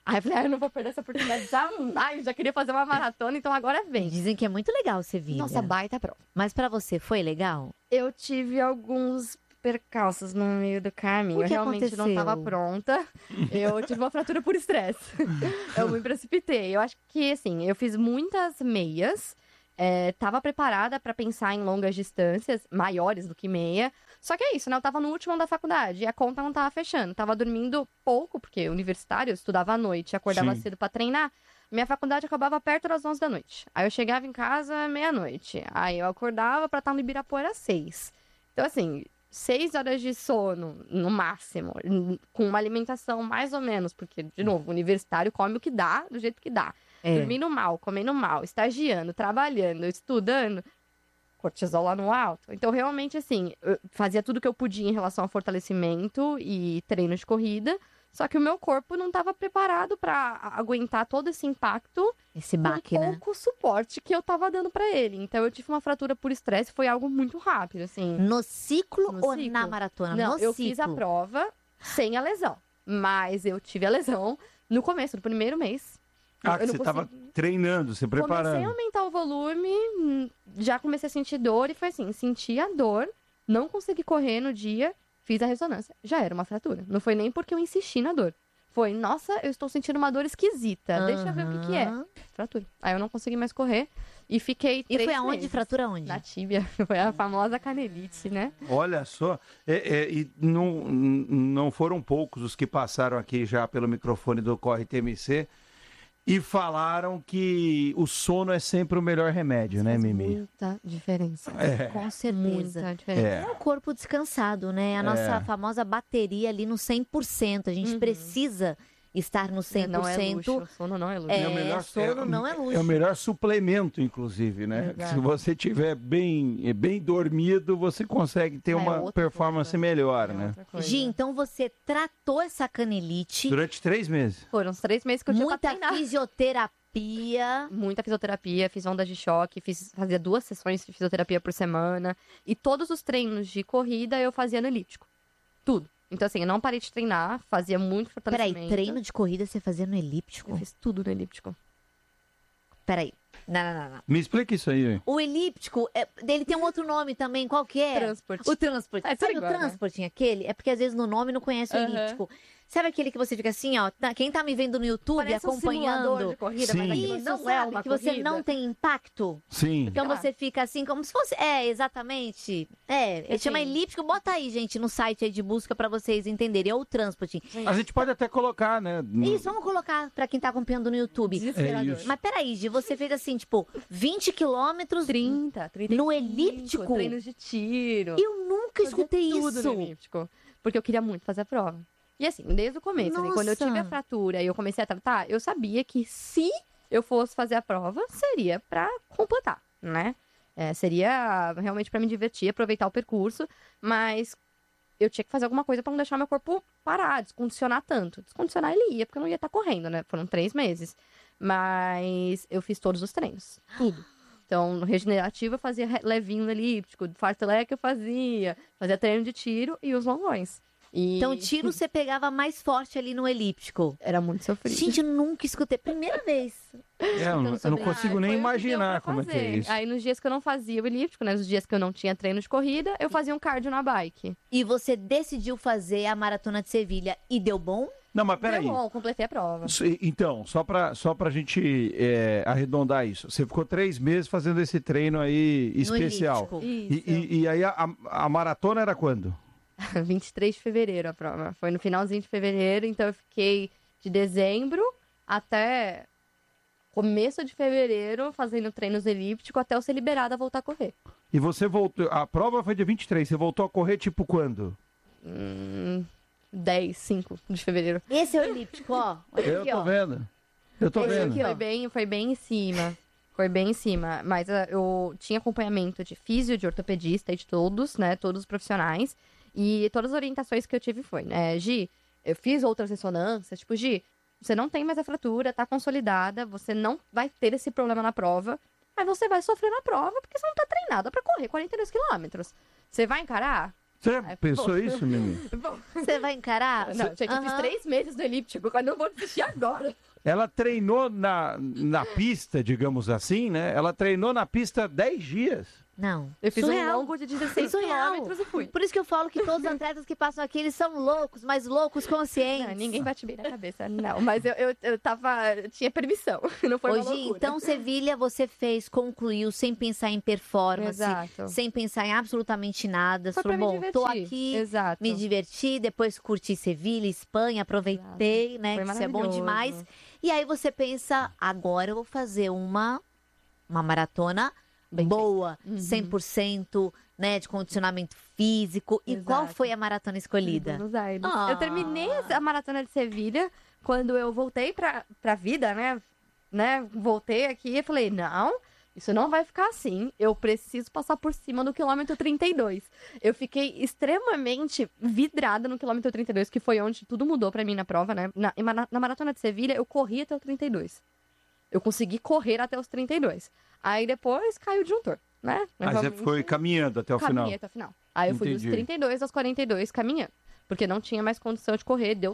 Aí eu falei, ah, eu não vou perder essa oportunidade jamais, já queria fazer uma maratona, então agora vem. Dizem que é muito legal Sevilha. Nossa, baita prova. Mas pra você, foi legal? Eu tive alguns percalços no meio do caminho. O que eu realmente aconteceu? não estava pronta. Eu tive uma fratura por estresse. Eu me precipitei. Eu acho que, assim, eu fiz muitas meias. É, tava preparada para pensar em longas distâncias, maiores do que meia. Só que é isso, né? Eu tava no último ano da faculdade e a conta não tava fechando. Tava dormindo pouco, porque universitário, eu estudava à noite, acordava Sim. cedo para treinar. Minha faculdade acabava perto das onze da noite. Aí eu chegava em casa meia-noite. Aí eu acordava para estar no Ibirapuera às seis. Então, assim, seis horas de sono, no máximo, com uma alimentação mais ou menos, porque, de novo, o universitário come o que dá, do jeito que dá. É. Dormindo mal, comendo mal, estagiando, trabalhando, estudando, cortisol lá no alto. Então, realmente, assim, eu fazia tudo que eu podia em relação ao fortalecimento e treino de corrida, só que o meu corpo não estava preparado para aguentar todo esse impacto, esse baque, com né? pouco suporte que eu estava dando para ele. Então, eu tive uma fratura por estresse, foi algo muito rápido, assim. No ciclo No ou ciclo. na maratona? Não, no eu ciclo. fiz a prova sem a lesão, mas eu tive a lesão no começo do primeiro mês. Ah, Eu que não você tava consegui- treinando, se Comecei a preparando. aumentar o volume, hum, já comecei a sentir dor e foi assim, senti a dor, não consegui correr no dia, fiz a ressonância. Já era uma fratura. Não foi nem porque eu insisti na dor. Foi, nossa, eu estou sentindo uma dor esquisita. Deixa eu ver o que, que é. Aham. Fratura. Aí eu não consegui mais correr e fiquei E três foi aonde? meses. Fratura onde? Na tíbia. Foi a famosa canelite, né? Olha só, é, é, e não, não foram poucos os que passaram aqui já pelo microfone do Corre T M C e falaram que o sono é sempre o melhor remédio, né, Mimi? Muita diferença. É. Com certeza. Muita diferença. É. É o corpo descansado, né? A nossa É. famosa bateria ali no cem por cento. A gente Uhum. precisa estar no cem por Não é cento. luxo. Sono não é luxo. É, o melhor- sono é o- não é luxo. É o melhor suplemento, inclusive, né? Exato. Se você tiver bem, bem dormido, você consegue ter É uma outra performance coisa. melhor, É né? outra coisa. Gi, então você tratou essa canelite, Durante três meses. Foram os três meses que eu tinha muita pra treinar. fisioterapia. Muita fisioterapia, fiz ondas de choque, fiz, fazia duas sessões de fisioterapia por semana. E todos os treinos de corrida eu fazia no elíptico. Tudo. Então, assim, eu não parei de treinar, fazia muito Peraí, fortalecimento. treino de corrida você fazia no elíptico? Eu fiz tudo no elíptico. Peraí. Não, não, não, não. Me explica isso aí. O elíptico, é, ele tem um outro nome também, qual que é? Transporte. O transporte. É, tudo Sabe igual, o né? transporte aquele? É porque às vezes no nome não conhece o Aham. elíptico. Sabe aquele que você fica assim, ó, tá- quem tá me vendo no YouTube Parece um simulador acompanhando? de corrida, Sim. mas aquilo Isso, não é sabe? uma que você corrida. não tem impacto. Sim. Então Ah. você fica assim, como se fosse. É, exatamente. É, ele Assim. chama elíptico. Bota aí, gente, no site aí de busca pra vocês entenderem. É o transporte. A gente pode até colocar, né? Isso, vamos colocar pra quem tá acompanhando no YouTube. Desesperador. É isso. Mas peraí, Gi, você fez assim, tipo, vinte quilômetros trinta, trinta no elíptico? Treinos de tiro. Eu nunca Fazia escutei tudo isso. no elíptico, porque eu queria muito fazer a prova. E assim, desde o começo, assim, quando eu Nossa. tive a fratura e eu comecei a tratar, eu sabia que se eu fosse fazer a prova, seria pra completar, né? É, seria realmente pra me divertir, aproveitar o percurso, mas eu tinha que fazer alguma coisa pra não deixar meu corpo parar, descondicionar tanto. Descondicionar ele ia, porque eu não ia estar correndo, né? Foram três meses. Mas eu fiz todos os treinos, tudo. Então, no regenerativo eu fazia re- levinho no elíptico, fartlek eu fazia, fazia treino de tiro e os longões. E Então, tiro você pegava mais forte ali no elíptico. era muito sofrido. Gente, eu nunca escutei. Primeira vez. É, eu, não- eu não consigo Ah, nem foi o que imaginar deu pra como é que é fazer. isso. Aí nos dias que eu não fazia o elíptico, né? Nos dias que eu não tinha treino de corrida, eu fazia um cardio na bike. E você decidiu fazer a maratona de Sevilha e deu bom? Não, mas peraí. Deu bom, completei a prova. Isso- Então, só pra, só pra gente é, arredondar isso. Você ficou três meses fazendo esse treino aí especial. elíptico. E, Isso. e- e aí a, a- a maratona era quando? vinte e três de fevereiro a prova. Foi no finalzinho de fevereiro, então eu fiquei de dezembro até começo de fevereiro fazendo treinos elípticos até eu ser liberada a voltar a correr. E você voltou. A prova foi dia vinte e três. Você voltou a correr tipo quando? Hum, dez, cinco de fevereiro. Esse é o elíptico, ó. Olha Eu aqui, tô ó. vendo. Eu tô Esse vendo. aqui, ó. Foi bem, foi bem em cima. Foi bem em cima. Mas ah, eu tinha acompanhamento de físio, de ortopedista e de todos, né? Todos os profissionais. E todas as orientações que eu tive foi, né? Gi, eu fiz outras ressonâncias. Tipo, Gi, você não tem mais a fratura, tá consolidada. Você não vai ter esse problema na prova. Mas você vai sofrer na prova porque você não tá treinada pra correr quarenta e dois quilômetros. Você vai encarar? Você já pensou bom. isso, Mimi? Você vai encarar? Não, gente, eu fiz Aham. três meses do elíptico, eu não vou desistir agora. Ela treinou na, na pista, digamos assim, né? Ela treinou na pista dez dias. Não. Eu fiz Surreal. um longo de dezesseis Surreal. quilômetros e fui. Por isso que eu falo que todos os atletas que passam aqui, eles são loucos, mas loucos conscientes. Não, ninguém bate bem na cabeça, não. Mas eu, eu, eu tava... eu tinha permissão, não foi uma Hoje, loucura. então, Sevilha, você fez, concluiu, sem pensar em performance, Exato. sem pensar em absolutamente nada. Foi Você pra falou, me bom, tô divertir. aqui, Exato. me diverti, depois curti Sevilha, Espanha, aproveitei, né? Foi Que isso é bom maravilhoso. demais. E aí você pensa, agora eu vou fazer uma, uma maratona Bem boa, feita. Uhum. cem por cento, né, de condicionamento físico. E qual Exato. foi a maratona escolhida? Buenos Aires. Ah. Eu terminei a maratona de Sevilha quando eu voltei pra, pra vida, né? né? Voltei aqui e falei, não, isso não vai ficar assim. Eu preciso passar por cima do quilômetro trinta e dois. Eu fiquei extremamente vidrada no quilômetro trinta e dois, que foi onde tudo mudou pra mim na prova, né? Na, na maratona de Sevilha, eu corri até o trinta e dois. Eu consegui correr até os trinta e dois. Aí depois caiu o disjuntor, né? Aí você foi caminhando até o final. Caminhei até o final. Aí eu fui dos Entendi. trinta e dois aos quarenta e dois caminhando. Porque não tinha mais condição de correr. Deu.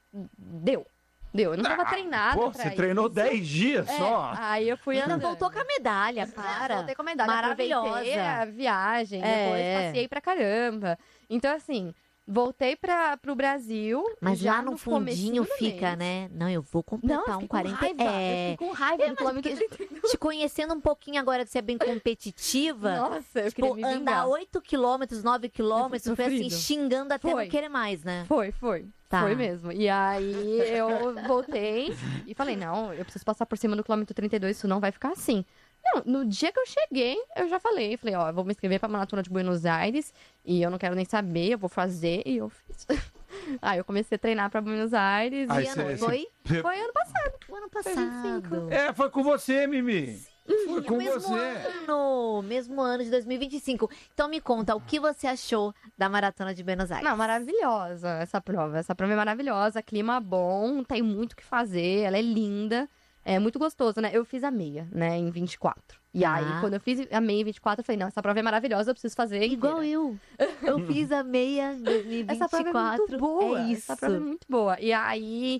Deu. Deu. Eu não tava treinada. Pô, pra você treinou isso. dez dias É, só. Aí eu fui Ainda andando. voltou com a medalha, para. Voltei com a medalha. Maravilhosa. Aproveitei a viagem. É. Depois passei pra caramba. Então, assim, voltei pra, pro Brasil. Mas já lá no, no fundinho comecinho do fica, mês. né? Não, eu vou completar Não, eu um fiquei com quarenta. raiva, É. eu fiquei com raiva É, do mas quilômetro porque- trinta e dois. Te conhecendo um pouquinho agora que você é bem competitiva. Nossa, eu tipo, queria me andar vingar. oito quilômetros, nove quilômetros, foi assim, sofrido. xingando até Foi. não querer mais, né? Foi, foi. Tá. Foi mesmo. E aí eu voltei e falei, não, eu preciso passar por cima do quilômetro trinta e dois, isso não vai ficar assim. Não, no dia que eu cheguei, eu já falei, falei, ó, eu vou me inscrever pra Maratona de Buenos Aires e eu não quero nem saber, eu vou fazer, e eu fiz. Aí eu comecei a treinar pra Buenos Aires Aí e cê- ano- cê- foi, cê- foi ano passado. O ano Foi vinte e cinco. passado. É, foi com você, Mimi. Foi É com o mesmo você. ano, mesmo ano de dois mil e vinte e cinco. Então me conta, o que você achou da Maratona de Buenos Aires? Não, maravilhosa essa prova. Essa prova é maravilhosa, clima bom, tem muito o que fazer, ela é linda. É muito gostoso, né? Eu fiz a meia, né, em vinte e quatro. E Ah. aí, quando eu fiz a meia em vinte e quatro, eu falei, não, essa prova é maravilhosa, eu preciso fazer Igual inteira. eu. Eu fiz a meia em dois mil e vinte e quatro. Essa prova é muito boa. É isso. Essa prova é muito boa. E aí,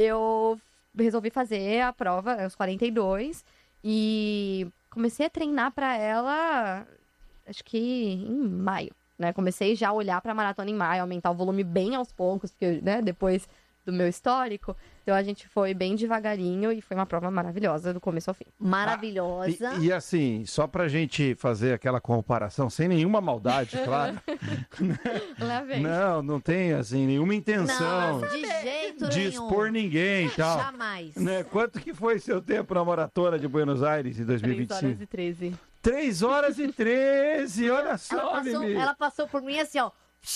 eu resolvi fazer a prova, os quarenta e dois, e comecei a treinar pra ela, acho que em maio, né? Comecei já a olhar pra maratona em maio, aumentar o volume bem aos poucos, porque, né, depois do meu histórico, então a gente foi bem devagarinho e foi uma prova maravilhosa do começo ao fim. Maravilhosa. E, e assim, só pra gente fazer aquela comparação, sem nenhuma maldade, claro. Lá vem. Não, não tem assim nenhuma intenção Não, de jeito de nenhum. expor ninguém e tal. Jamais. Né? Quanto que foi seu tempo na maratona de Buenos Aires em dois mil e vinte e três cinco? horas e treze. três horas e treze, olha Ela só, passou, Mimi. ela passou por mim assim, ó.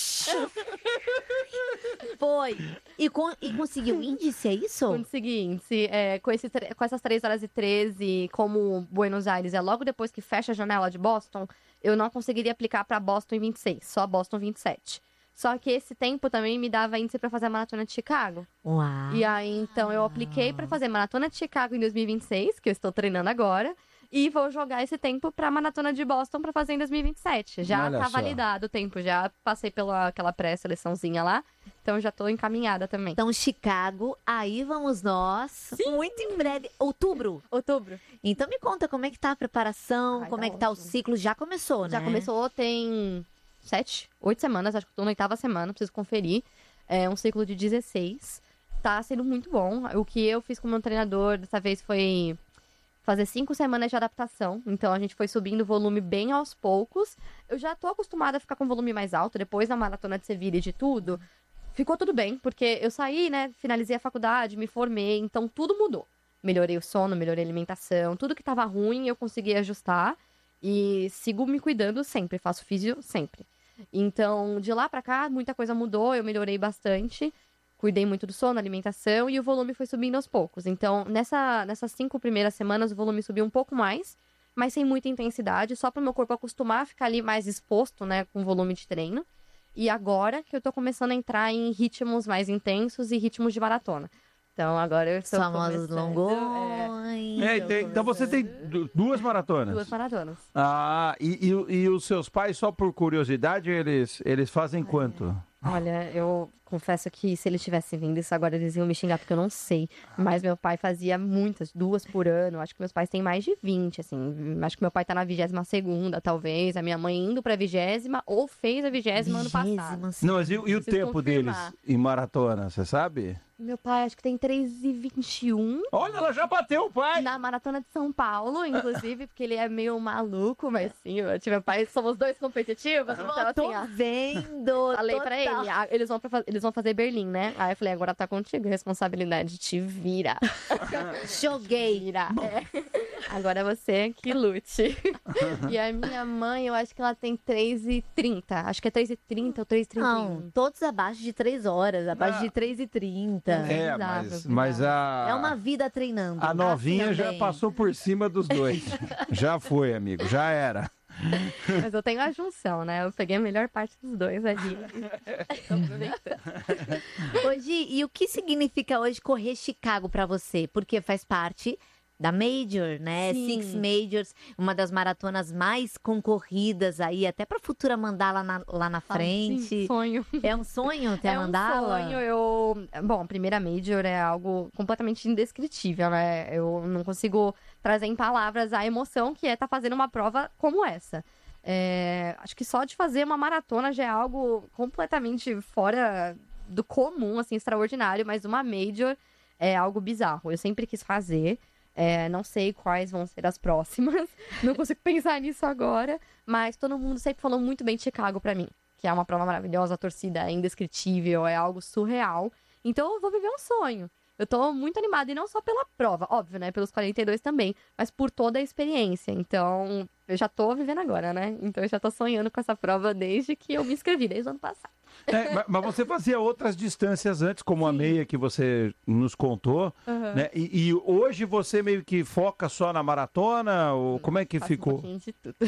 Foi. E, con- e conseguiu índice, é isso? Consegui índice. É, com, esse, tre- com essas três horas e treze, como Buenos Aires é logo depois que fecha a janela de Boston, eu não conseguiria aplicar para Boston em vinte e seis, só Boston vinte e sete. Só que esse tempo também me dava índice para fazer a maratona de Chicago. Uau. E aí, então, eu apliquei para fazer a maratona de Chicago em dois mil e vinte e seis, que eu estou treinando agora. E vou jogar esse tempo pra maratona de Boston pra fazer em dois mil e vinte e sete. Já Olha tá só. validado o tempo, já passei pela aquela pré-seleçãozinha lá. Então já tô encaminhada também. Então, Chicago, aí vamos nós. Muito em breve. Outubro? Outubro. Então me conta como é que tá a preparação, Ai, como tá é que tá o ótimo. ciclo. Já começou, né? Já começou, tem sete, oito semanas, acho que tô na oitava semana, preciso conferir. É um ciclo de dezesseis. Tá sendo muito bom. O que eu fiz com o meu treinador dessa vez foi fazer cinco semanas de adaptação. Então a gente foi subindo o volume bem aos poucos. Eu já tô acostumada a ficar com volume mais alto depois da maratona de Sevilha e de tudo. Ficou tudo bem, porque eu saí, né, finalizei a faculdade, me formei, então tudo mudou. Melhorei o sono, melhorei a alimentação, tudo que tava ruim eu consegui ajustar e sigo me cuidando sempre, faço físio sempre. Então, de lá pra cá, muita coisa mudou, eu melhorei bastante. Cuidei muito do sono, alimentação e o volume foi subindo aos poucos. Então, nessa, nessas cinco primeiras semanas, o volume subiu um pouco mais, mas sem muita intensidade, só para o meu corpo acostumar a ficar ali mais exposto, né, com volume de treino. E agora que eu tô começando a entrar em ritmos mais intensos e ritmos de maratona. Então agora eu estou Famosos começando, longões. é, É, tem- então você tem du- duas maratonas. duas maratonas. Ah, e, e- e os seus pais, só por curiosidade, eles, eles fazem quanto? Olha, eu confesso que se eles tivessem vindo isso agora, eles iam me xingar, porque eu não sei. Mas meu pai fazia muitas, duas por ano. Acho que meus pais têm mais de vinte, assim. Acho que meu pai tá na vigésima segunda, talvez. A minha mãe indo pra vigésima, ou fez a vigésima ano passado. Não, mas e, e o Preciso tempo confirmar. deles em maratona, você sabe? Meu pai acho que tem três e vinte e um. Olha, ela já bateu o pai! Na Maratona de São Paulo, inclusive, porque ele é meio maluco, mas sim, eu tive meu pai, somos dois competitivos. Então, Tô assim, ó, vendo. falei pra total. ele, ah, eles vão, pra, fa- eles vão fazer Berlim, né? Aí eu falei, agora tá contigo, responsabilidade, te vira. Joguei. Vira. É. Agora é você que lute. E a minha mãe, eu acho que ela tem três e trinta. Acho que é três e trinta ou três e trinta e um. Não, todos abaixo de três horas, abaixo Ah. de três e trinta. É, mas, mas a, É uma vida treinando. a novinha Assim já também. passou por cima dos dois. Já foi, amigo, já era. Mas eu tenho a junção, né? Eu peguei a melhor parte dos dois ali. Tô aproveitando. Hoje, e o que significa hoje correr Chicago pra você? Porque faz parte da Major, né? Sim. Six Majors, uma das maratonas mais concorridas aí, até pra futura mandala na- lá na frente. Sim, sonho. É um sonho ter É a um mandala? sonho, eu... Bom, a primeira Major é algo completamente indescritível, né? Eu não consigo trazer em palavras a emoção que é estar fazendo uma prova como essa. É, Acho que só de fazer uma maratona já é algo completamente fora do comum, assim, extraordinário, mas uma Major é algo bizarro. Eu sempre quis fazer. É, não sei quais vão ser as próximas. Não consigo pensar nisso agora. Mas todo mundo sempre falou muito bem de Chicago pra mim. Que é uma prova maravilhosa, a torcida é indescritível, é algo surreal. Então eu vou viver um sonho. Eu tô muito animada, e não só pela prova, óbvio, né? Pelos quarenta e dois também, mas por toda a experiência. Então, eu já tô vivendo agora, né? Então eu já tô sonhando com essa prova desde que eu me inscrevi, desde o ano passado. É, ma- mas você fazia outras distâncias antes, como a meia que você nos contou, Uhum. né? E, e hoje você meio que foca só na maratona? Ou como é que Faço um ficou? pouquinho de tudo.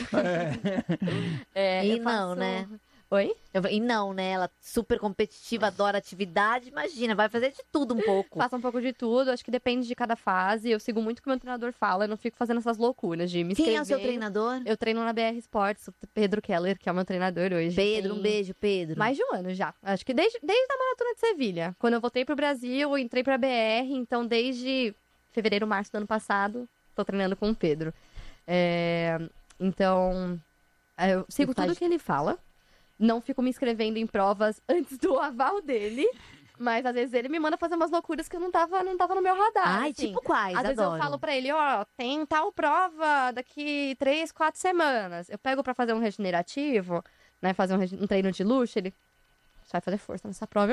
É, E eu não, faço- né? Oi? Eu- E não, né? Ela é super competitiva, adora atividade. Imagina, vai fazer de tudo um pouco. Faço um pouco de tudo, acho que depende de cada fase. Eu sigo muito o que o meu treinador fala, eu não fico fazendo essas loucuras de me Quem é o seu inscrever. treinador? Eu treino na B R Sports, o Pedro Keller, que é o meu treinador hoje. Pedro, Tem um beijo, Pedro. Mais de um ano já. Acho que desde, desde a Maratona de Sevilha. Quando eu voltei pro Brasil, eu entrei pra B R, então desde fevereiro, março do ano passado, tô treinando com o Pedro. É, Então, eu sigo E faz- tudo que ele fala. Não fico me inscrevendo em provas antes do aval dele. Mas às vezes ele me manda fazer umas loucuras que eu não tava, não tava no meu radar. Ai, assim. tipo quais? Às vezes eu Adoro. falo pra ele, ó, tem tal prova daqui três, quatro semanas. Eu pego pra fazer um regenerativo, né, fazer um, rege- um treino de luxo, ele, você vai fazer força nessa prova. Eu,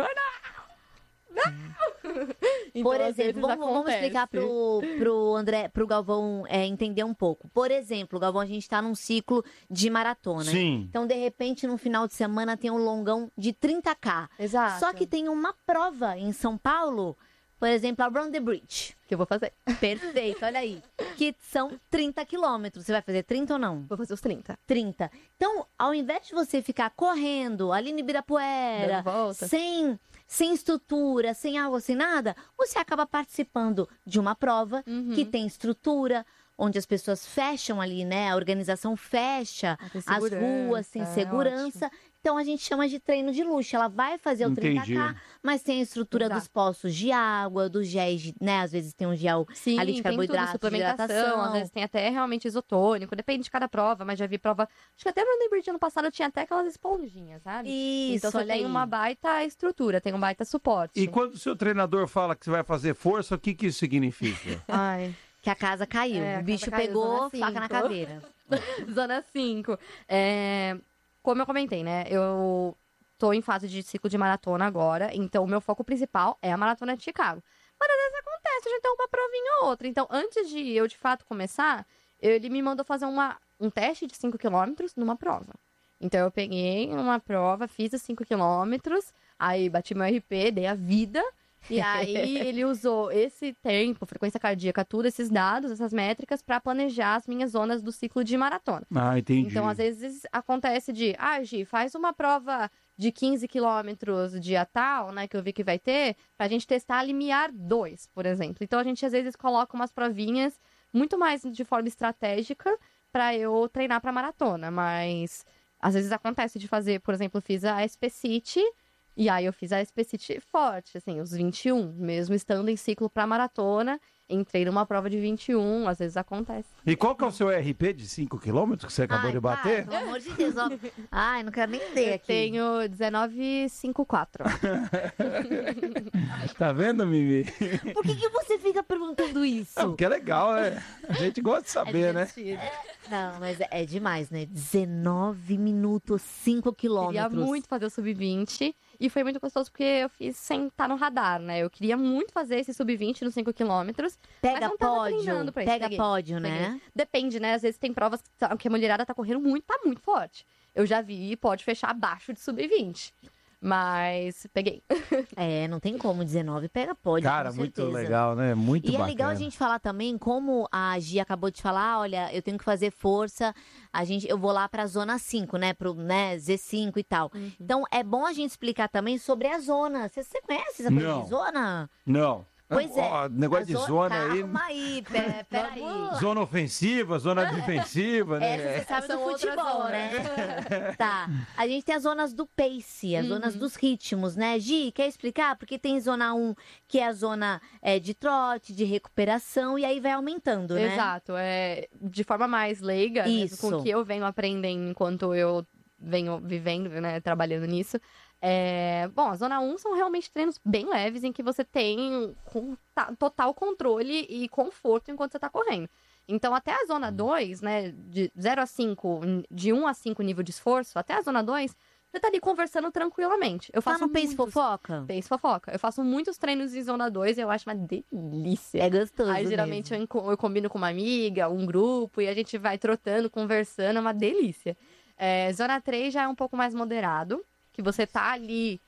não! Não! Então, Por às vezes, exemplo, vamos, vamos acontece. explicar pro, pro André, pro Galvão é, entender um pouco. Por exemplo, Galvão, a gente tá num ciclo de maratona. Sim. Então, de repente, no final de semana tem um longão de trinta ká. Exato. Só que tem uma prova em São Paulo, por exemplo, a Round the Bridge. Que eu vou fazer. Perfeito, olha aí. Que são trinta quilômetros. Você vai fazer trinta ou não? Vou fazer os trinta. trinta. Então, ao invés de você ficar correndo ali no Ibirapuera, Dando volta. sem, sem estrutura, sem água, sem nada, você acaba participando de uma prova Uhum. que tem estrutura, onde as pessoas fecham ali, né? A organização fecha Ah, tem as ruas, segurança, tem é segurança. Então, a gente chama de treino de luxo. Ela vai fazer o Entendi. trinta ká, mas tem a estrutura Exato. dos poços de água, dos géis, de- né? Às vezes tem um gel Sim, ali de tem tudo, carboidrato, de suplementação, hidratação. às vezes tem até realmente isotônico, depende de cada prova, mas já vi prova, acho que até no Liberty ano passado tinha até aquelas esponjinhas, sabe? Isso, então você olha tem aí. uma baita estrutura, tem um baita suporte. E quando o seu treinador fala que você vai fazer força, o que, que isso significa? Ai, Que a casa caiu. É, a o bicho casa caiu, pegou, zona faca na cinco. caveira. Zona cinco. É, como eu comentei, né? Eu tô em fase de ciclo de maratona agora, então o meu foco principal é a maratona de Chicago. Mas às vezes acontece, a gente tem uma provinha ou outra. Então, antes de eu de fato começar, ele me mandou fazer uma, um teste de cinco quilômetros numa prova. Então, eu peguei uma prova, fiz os cinco quilômetros, aí bati meu R P, dei a vida. E aí ele usou esse tempo, frequência cardíaca, tudo, esses dados, essas métricas, para planejar as minhas zonas do ciclo de maratona. Ah, entendi. Então, às vezes, acontece de, ah, Gi, faz uma prova de quinze quilômetros dia tal, né, que eu vi que vai ter, pra gente testar a limiar dois, por exemplo. Então, a gente, às vezes, coloca umas provinhas muito mais de forma estratégica para eu treinar para maratona, mas às vezes acontece de fazer, por exemplo, eu fiz a S P City e aí eu fiz a S P City forte, assim, os vinte e um, mesmo estando em ciclo para maratona, entrei numa prova de vinte e um, às vezes acontece. E qual que é o seu R P de cinco quilômetros que você acabou Ai, de bater? Para, pelo amor de Deus, ó. Ai, não quero nem ter Eu aqui. tenho dezenove vírgula cinquenta e quatro. Tá vendo, Mimi? Por que, que você fica perguntando isso? É porque é legal, né? A gente gosta de saber, né? Não, mas é, é demais, né? dezenove minutos, cinco Queria quilômetros. muito fazer o sub vinte e foi muito gostoso porque eu fiz sem estar no radar, né? Eu queria muito fazer esse sub vinte nos cinco quilômetros. Pega mas não tava pódio, treinando pra isso. pega Peguei, pódio, né? peguei. Depende, né? Às vezes tem provas que tá- que a mulherada tá correndo muito, tá muito forte. Eu já vi, pode fechar abaixo de sub vinte. Mas peguei. É, não tem como, dezenove pega pódio, Cara, com muito certeza. legal, né? Muito E bacana. é legal a gente falar também, como a Gi acabou de falar, olha, eu tenho que fazer força, a gente, eu vou lá pra zona cinco, né, pro né, Z cinco e tal. Uhum. Então, é bom a gente explicar também sobre a zona. Você, você conhece essa coisa Não. de zona? Não. Pois é. Ó, negócio A de zo- zona aí. Calma aí, pera, pera aí. Zona ofensiva, zona defensiva, né? Essa você sabe do São outras futebol, zonas. né? Tá. A gente tem as zonas do pace, as zonas dos ritmos, né? Gi, quer explicar? Porque tem zona um, que é a zona é, de trote, de recuperação, e aí vai aumentando, né? Exato, é de forma mais leiga, né, Isso. com o que eu venho aprendendo enquanto eu venho vivendo, né, trabalhando nisso. É, bom, a zona um são realmente treinos bem leves em que você tem com- ta- total controle e conforto enquanto você tá correndo. Então, até a zona dois, né, de zero a cinco, de um a cinco nível de esforço, até a zona dois, você tá ali conversando tranquilamente. Eu Tá faço no pace muitos- fofoca? Pace fofoca. Eu faço muitos treinos em zona dois e eu acho uma delícia. É gostoso Aí, geralmente, mesmo. eu, enco- eu combino com uma amiga, um grupo, e a gente vai trotando, conversando, é uma delícia. É, zona três já é um pouco mais moderado, que você tá ali,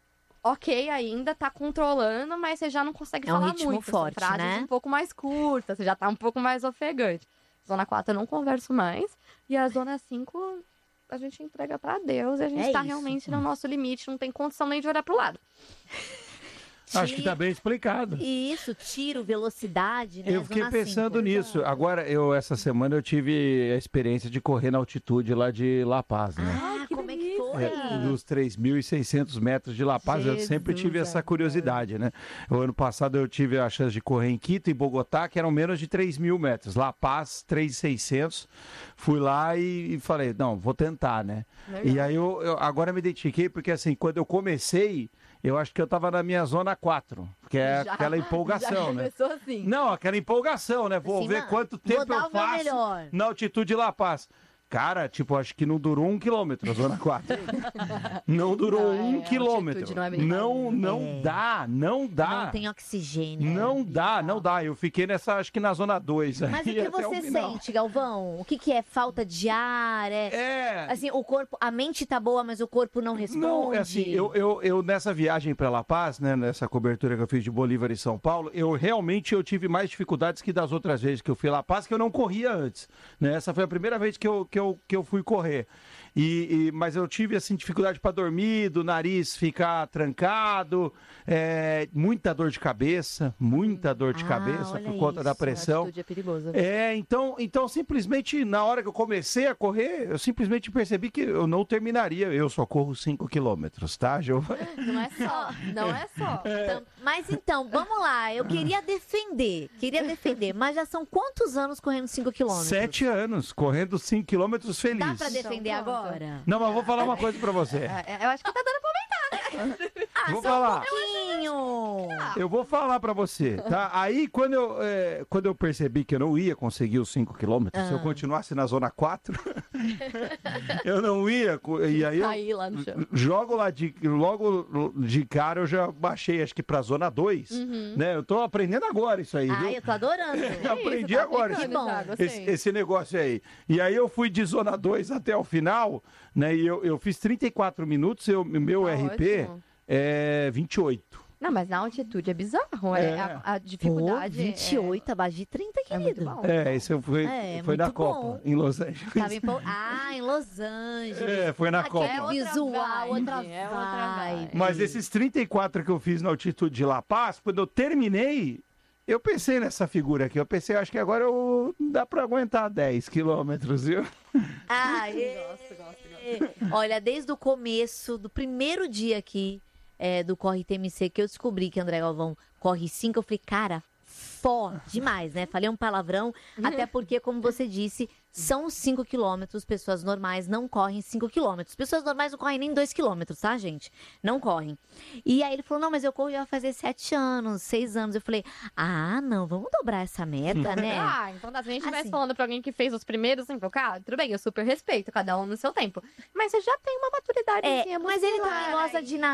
ok ainda, tá controlando, mas você já não consegue É um falar ritmo muito. forte, são frases né? um pouco mais curtas, você já tá um pouco mais ofegante. Zona quatro eu não converso mais, e a zona cinco a gente entrega pra Deus, e a gente É tá isso. realmente no nosso limite, não tem condição nem de olhar pro lado. Acho que tá bem explicado. Isso, tiro, velocidade, né? Eu fiquei Zona pensando cinco. nisso. Agora, eu essa semana eu tive a experiência de correr na altitude lá de La Paz, né? Ah, como é que foi? É, dos três mil e seiscentos metros de La Paz, eu sempre tive essa curiosidade, né? O ano passado eu tive a chance de correr em Quito e Bogotá, que eram menos de três mil metros. La Paz, três mil e seiscentos. Fui lá e, e falei, não, vou tentar, né? Legal. E aí eu, eu agora me identifiquei, porque assim, quando eu comecei, eu acho que eu tava na minha zona quatro, que é Já- aquela empolgação, já né? começou assim. Não, aquela empolgação, né? Vou Assim, ver mano, quanto vou tempo dar eu o meu faço melhor. na altitude de La Paz. Cara, tipo, acho que não durou um quilômetro a zona quatro. Não durou Não, é, um a quilômetro. altitude não é Não, brincadeira. não É. dá, não dá. Não tem oxigênio. Não dá, não dá. Eu fiquei nessa, acho que na zona dois. Mas o aí que até você final. sente, Galvão? O que, que é falta de ar? É, É. assim, o corpo, a mente tá boa, mas o corpo não responde. Não, é assim, eu, eu, eu nessa viagem para La Paz, né, nessa cobertura que eu fiz de Bolívar e São Paulo, eu realmente eu tive mais dificuldades que das outras vezes que eu fui a La Paz, que eu não corria antes, né? Essa foi a primeira vez que eu, que eu, que eu fui correr. E, e- mas eu tive assim dificuldade para dormir, do nariz ficar trancado, é, muita dor de cabeça, muita dor de Ah, cabeça olha por conta da isso, A pressão. altitude é perigosa. É, então, então simplesmente na hora que eu comecei a correr, eu simplesmente percebi que eu não terminaria. Eu só corro cinco quilômetros, tá, Giovana? Não é só, não é só. Então, mas então, vamos lá. Eu queria defender, queria defender, mas já são quantos anos correndo cinco quilômetros? Sete anos, correndo cinco quilômetros feliz. Dá pra defender Então, pronto. agora? Não, mas vou falar uma coisa pra você. É, eu acho que tá dando pra aumentar, né? Ah, Vou só falar. um pouquinho. Eu vou falar pra você, tá? Aí, quando eu, é, quando eu percebi que eu não ia conseguir os cinco quilômetros, se eu Ah. continuasse na zona quatro, eu não ia. co- E aí eu Cair lá no chão. jogo lá de. Logo de cara eu já baixei, acho que pra zona dois, né? Eu tô aprendendo agora isso aí, Ah, viu? eu tô adorando. Eu aprendi tá agora. aplicando Que bom. já, gostei. Esse, esse negócio aí. E aí eu fui de zona dois até o final, né? E eu, eu fiz trinta e quatro minutos, eu, meu Tá R P ótimo. é vinte e oito. Não, mas na altitude é bizarro. É. É. A, a dificuldade. Pô, vinte e oito, abaixo de trinta, É muito querido. bom. É, isso foi, É, foi na muito Copa, bom. em Los Angeles. Tava em Pau- Ah, em Los Angeles. É, foi na Aqui Copa. É outra visual, vibe, outra é outra vibe. vibe. Mas esses trinta e quatro que eu fiz na altitude de La Paz, quando eu terminei, eu pensei nessa figura aqui. Eu pensei, acho que agora eu dá pra aguentar dez quilômetros, viu? Ah, gosto, gosto, gosto. Olha, desde o começo, do primeiro dia aqui é, do Corre T M C, que eu descobri que André Galvão corre cinco, eu falei, cara, fó, demais, né? Falei um palavrão, até porque, como você disse, são cinco quilômetros, pessoas normais não correm cinco quilômetros. Pessoas normais não correm nem dois quilômetros, tá, gente? Não correm. E aí ele falou, não, mas eu corro já vai fazer sete anos, seis anos. Eu falei, ah, não, vamos dobrar essa meta, né? Ah, então se a gente estivesse Assim. falando pra alguém que fez os primeiros cinco K, tudo bem, eu super respeito, cada um no seu tempo. Mas você já tem uma maturidade. É, mas ele também gosta de nadar.